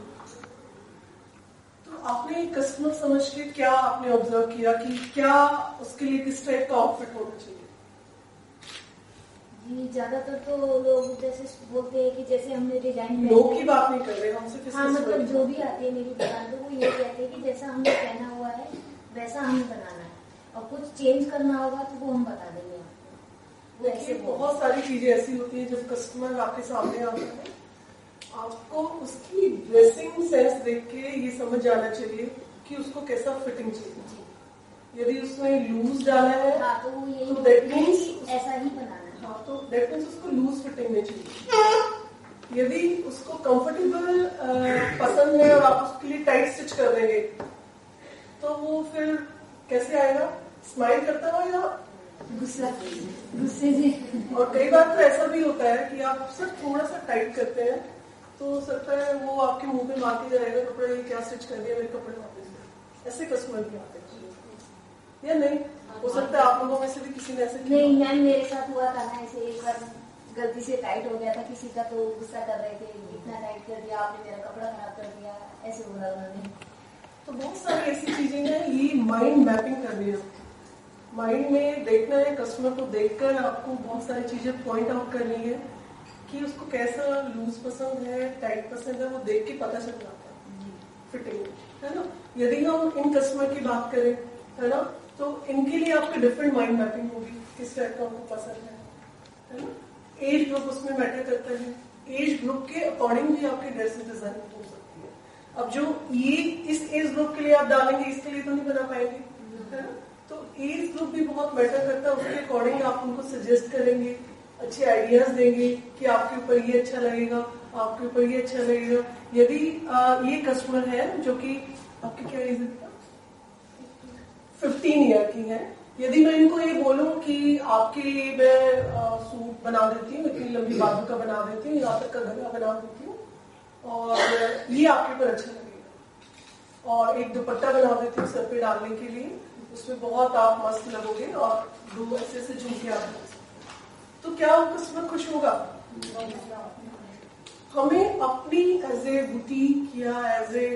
तो आपने कस्टमर समझ के क्या आपने ऑब्जर्व किया कि क्या उसके लिए किस टाइप का आउटफिट होना चाहिए? जी, ज्यादातर तो लोग जैसे बोलते हैं कि जैसे हमने डिजाइन, लोग की बात नहीं कर रहे, हमसे किस हाँ, मतलब जो भी आती है मेरी दुकान पे वो ये कहते हैं कि जैसा हमने पहना हुआ है वैसा हमें बनाना है, और कुछ चेंज करना होगा तो वो हम बता देंगे आपको। देखिए, बहुत सारी चीजें ऐसी होती है जब कस्टमर आपके सामने आता है, आपको उसकी ड्रेसिंग सेंस देख के ये समझ जाना चाहिए कि उसको कैसा फिटिंग चाहिए। यदि उसमें लूज डाला है, हाँ, तो वो यही तो दैट मीन्स ऐसा ही बनाना है। हाँ, तो दैट मीन्स उसको लूज फिटिंग में चाहिए। यदि उसको कंफर्टेबल पसंद है और आप उसके लिए टाइट स्टिच कर देंगे तो वो फिर कैसे आएगा? स्माइल करता हुआ या गुस्से से? और कई बार तो ऐसा भी होता है कि आप सिर्फ थोड़ा सा टाइट करते हैं तो सकता है वो आपके मुंह पे मारते जाएगा, कपड़ा ये क्या स्टिच कर दिया, मेरे कपड़े वापस। ऐसे कस्टमर भी आते हैं या नहीं? हो सकता है आप लोगों में से भी किसी ने ऐसे किया। नहीं मैम, मेरे साथ हुआ था ना ऐसे, एक बार गलती से टाइट हो गया था किसी का, तो गुस्सा कर रहे थे, इतना टाइट कर दिया आपने, मेरा कपड़ा खराब कर दिया, ऐसे बोला उन्होंने। तो बहुत सारी ऐसी चीजें हैं, ये माइंड मैपिंग करनी है। माइंड में देखना है, कस्टमर को देखकर आपको बहुत सारी चीजें पॉइंट आउट करनी है कि उसको कैसा लूज पसंद है, टाइट पसंद है, वो देख के पता चल जाता है फिटिंग, है ना? यदि हम इन कस्टमर की बात करें, है ना, तो इनके लिए आपकी डिफरेंट माइंड मैपिंग होगी, किस टाइप का आपको पसंद है ना? एज ग्रुप उसमें मैटर करता है, एज ग्रुप के अकॉर्डिंग भी आपकी ड्रेसेस डिजाइन हो सकती है। अब जो ये इस एज ग्रुप के लिए आप डालेंगे, इसके लिए तो नहीं बना पाएंगे, है ना? तो एज ग्रुप भी बहुत मैटर करता है, उसके अकॉर्डिंग आप उनको सजेस्ट करेंगे, अच्छे आइडियाज देंगे कि आपके ऊपर ये अच्छा लगेगा, आपके ऊपर ये अच्छा लगेगा। यदि ये कस्टमर है जो कि आपकी क्या एज है? 15 ईयर की है, यदि मैं इनको ये बोलूं कि आपके लिए मैं सूट बना देती हूँ, इतनी लंबी बाजू का बना देती हूँ, यहाँ तक का गला बना देती हूँ और ये आपके ऊपर अच्छा लगेगा, और एक दुपट्टा बना देती हूँ सर पे डालने के लिए, उसमें बहुत आप मस्त लगोगे और दो ऐसे से झुमके आप, तो क्या वो कस्टमर खुश होगा? हमें अपनी एज ए बुटीक या एज ए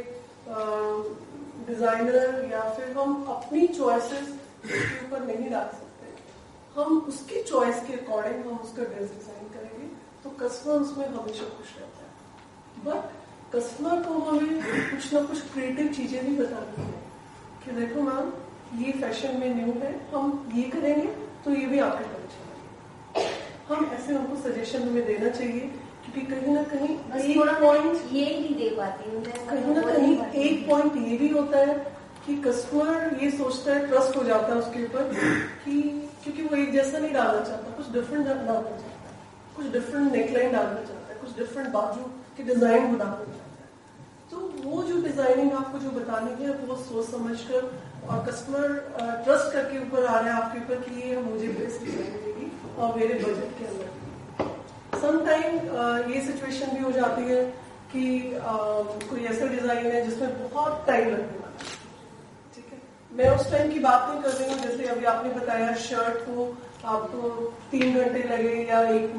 डिजाइनर या फिर हम अपनी चॉइसेस उसके ऊपर नहीं डाल सकते, हम उसकी चॉइस के अकॉर्डिंग हम उसका ड्रेस डिजाइन करेंगे तो कस्टमर उसमें हमेशा खुश रहता है। बट कस्टमर को हमें कुछ ना कुछ क्रिएटिव चीजें भी बतानी है कि देखो मैम ये फैशन में न्यू है, हम ये करेंगे तो ये भी आपके लिए अच्छा लगेगा। हम ऐसे उनको सजेशन हमें देना चाहिए, क्योंकि कहीं ना कहीं एक पॉइंट ये नहीं दे पाती हूँ, कहीं ना कहीं एक पॉइंट ये भी होता है कि कस्टमर ये सोचता है, ट्रस्ट हो जाता है उसके ऊपर कि क्योंकि वो एक जैसा नहीं डालना चाहता, कुछ डिफरेंट डालना चाहता है, कुछ डिफरेंट नेकलाइन डालना चाहता है, कुछ डिफरेंट बाजू के डिजाइन बनाना चाहता है, तो वो जो डिजाइनिंग आपको जो बतानी है वो सोच समझकर और कस्टमर ट्रस्ट करके ऊपर आ रहा है आपके ऊपर कि ये मुझे बेस्ट डिजाइन देगी और मेरे बजट के अंदर। समटाइम ये सिचुएशन भी हो जाती है कि कोई ऐसा डिजाइन है जिसमें बहुत टाइम लगने वाला है, ठीक है। मैं उस टाइम की बात नहीं कर रही हूँ, जैसे अभी आपने बताया शर्ट को आपको 3 घंटे लगे या 1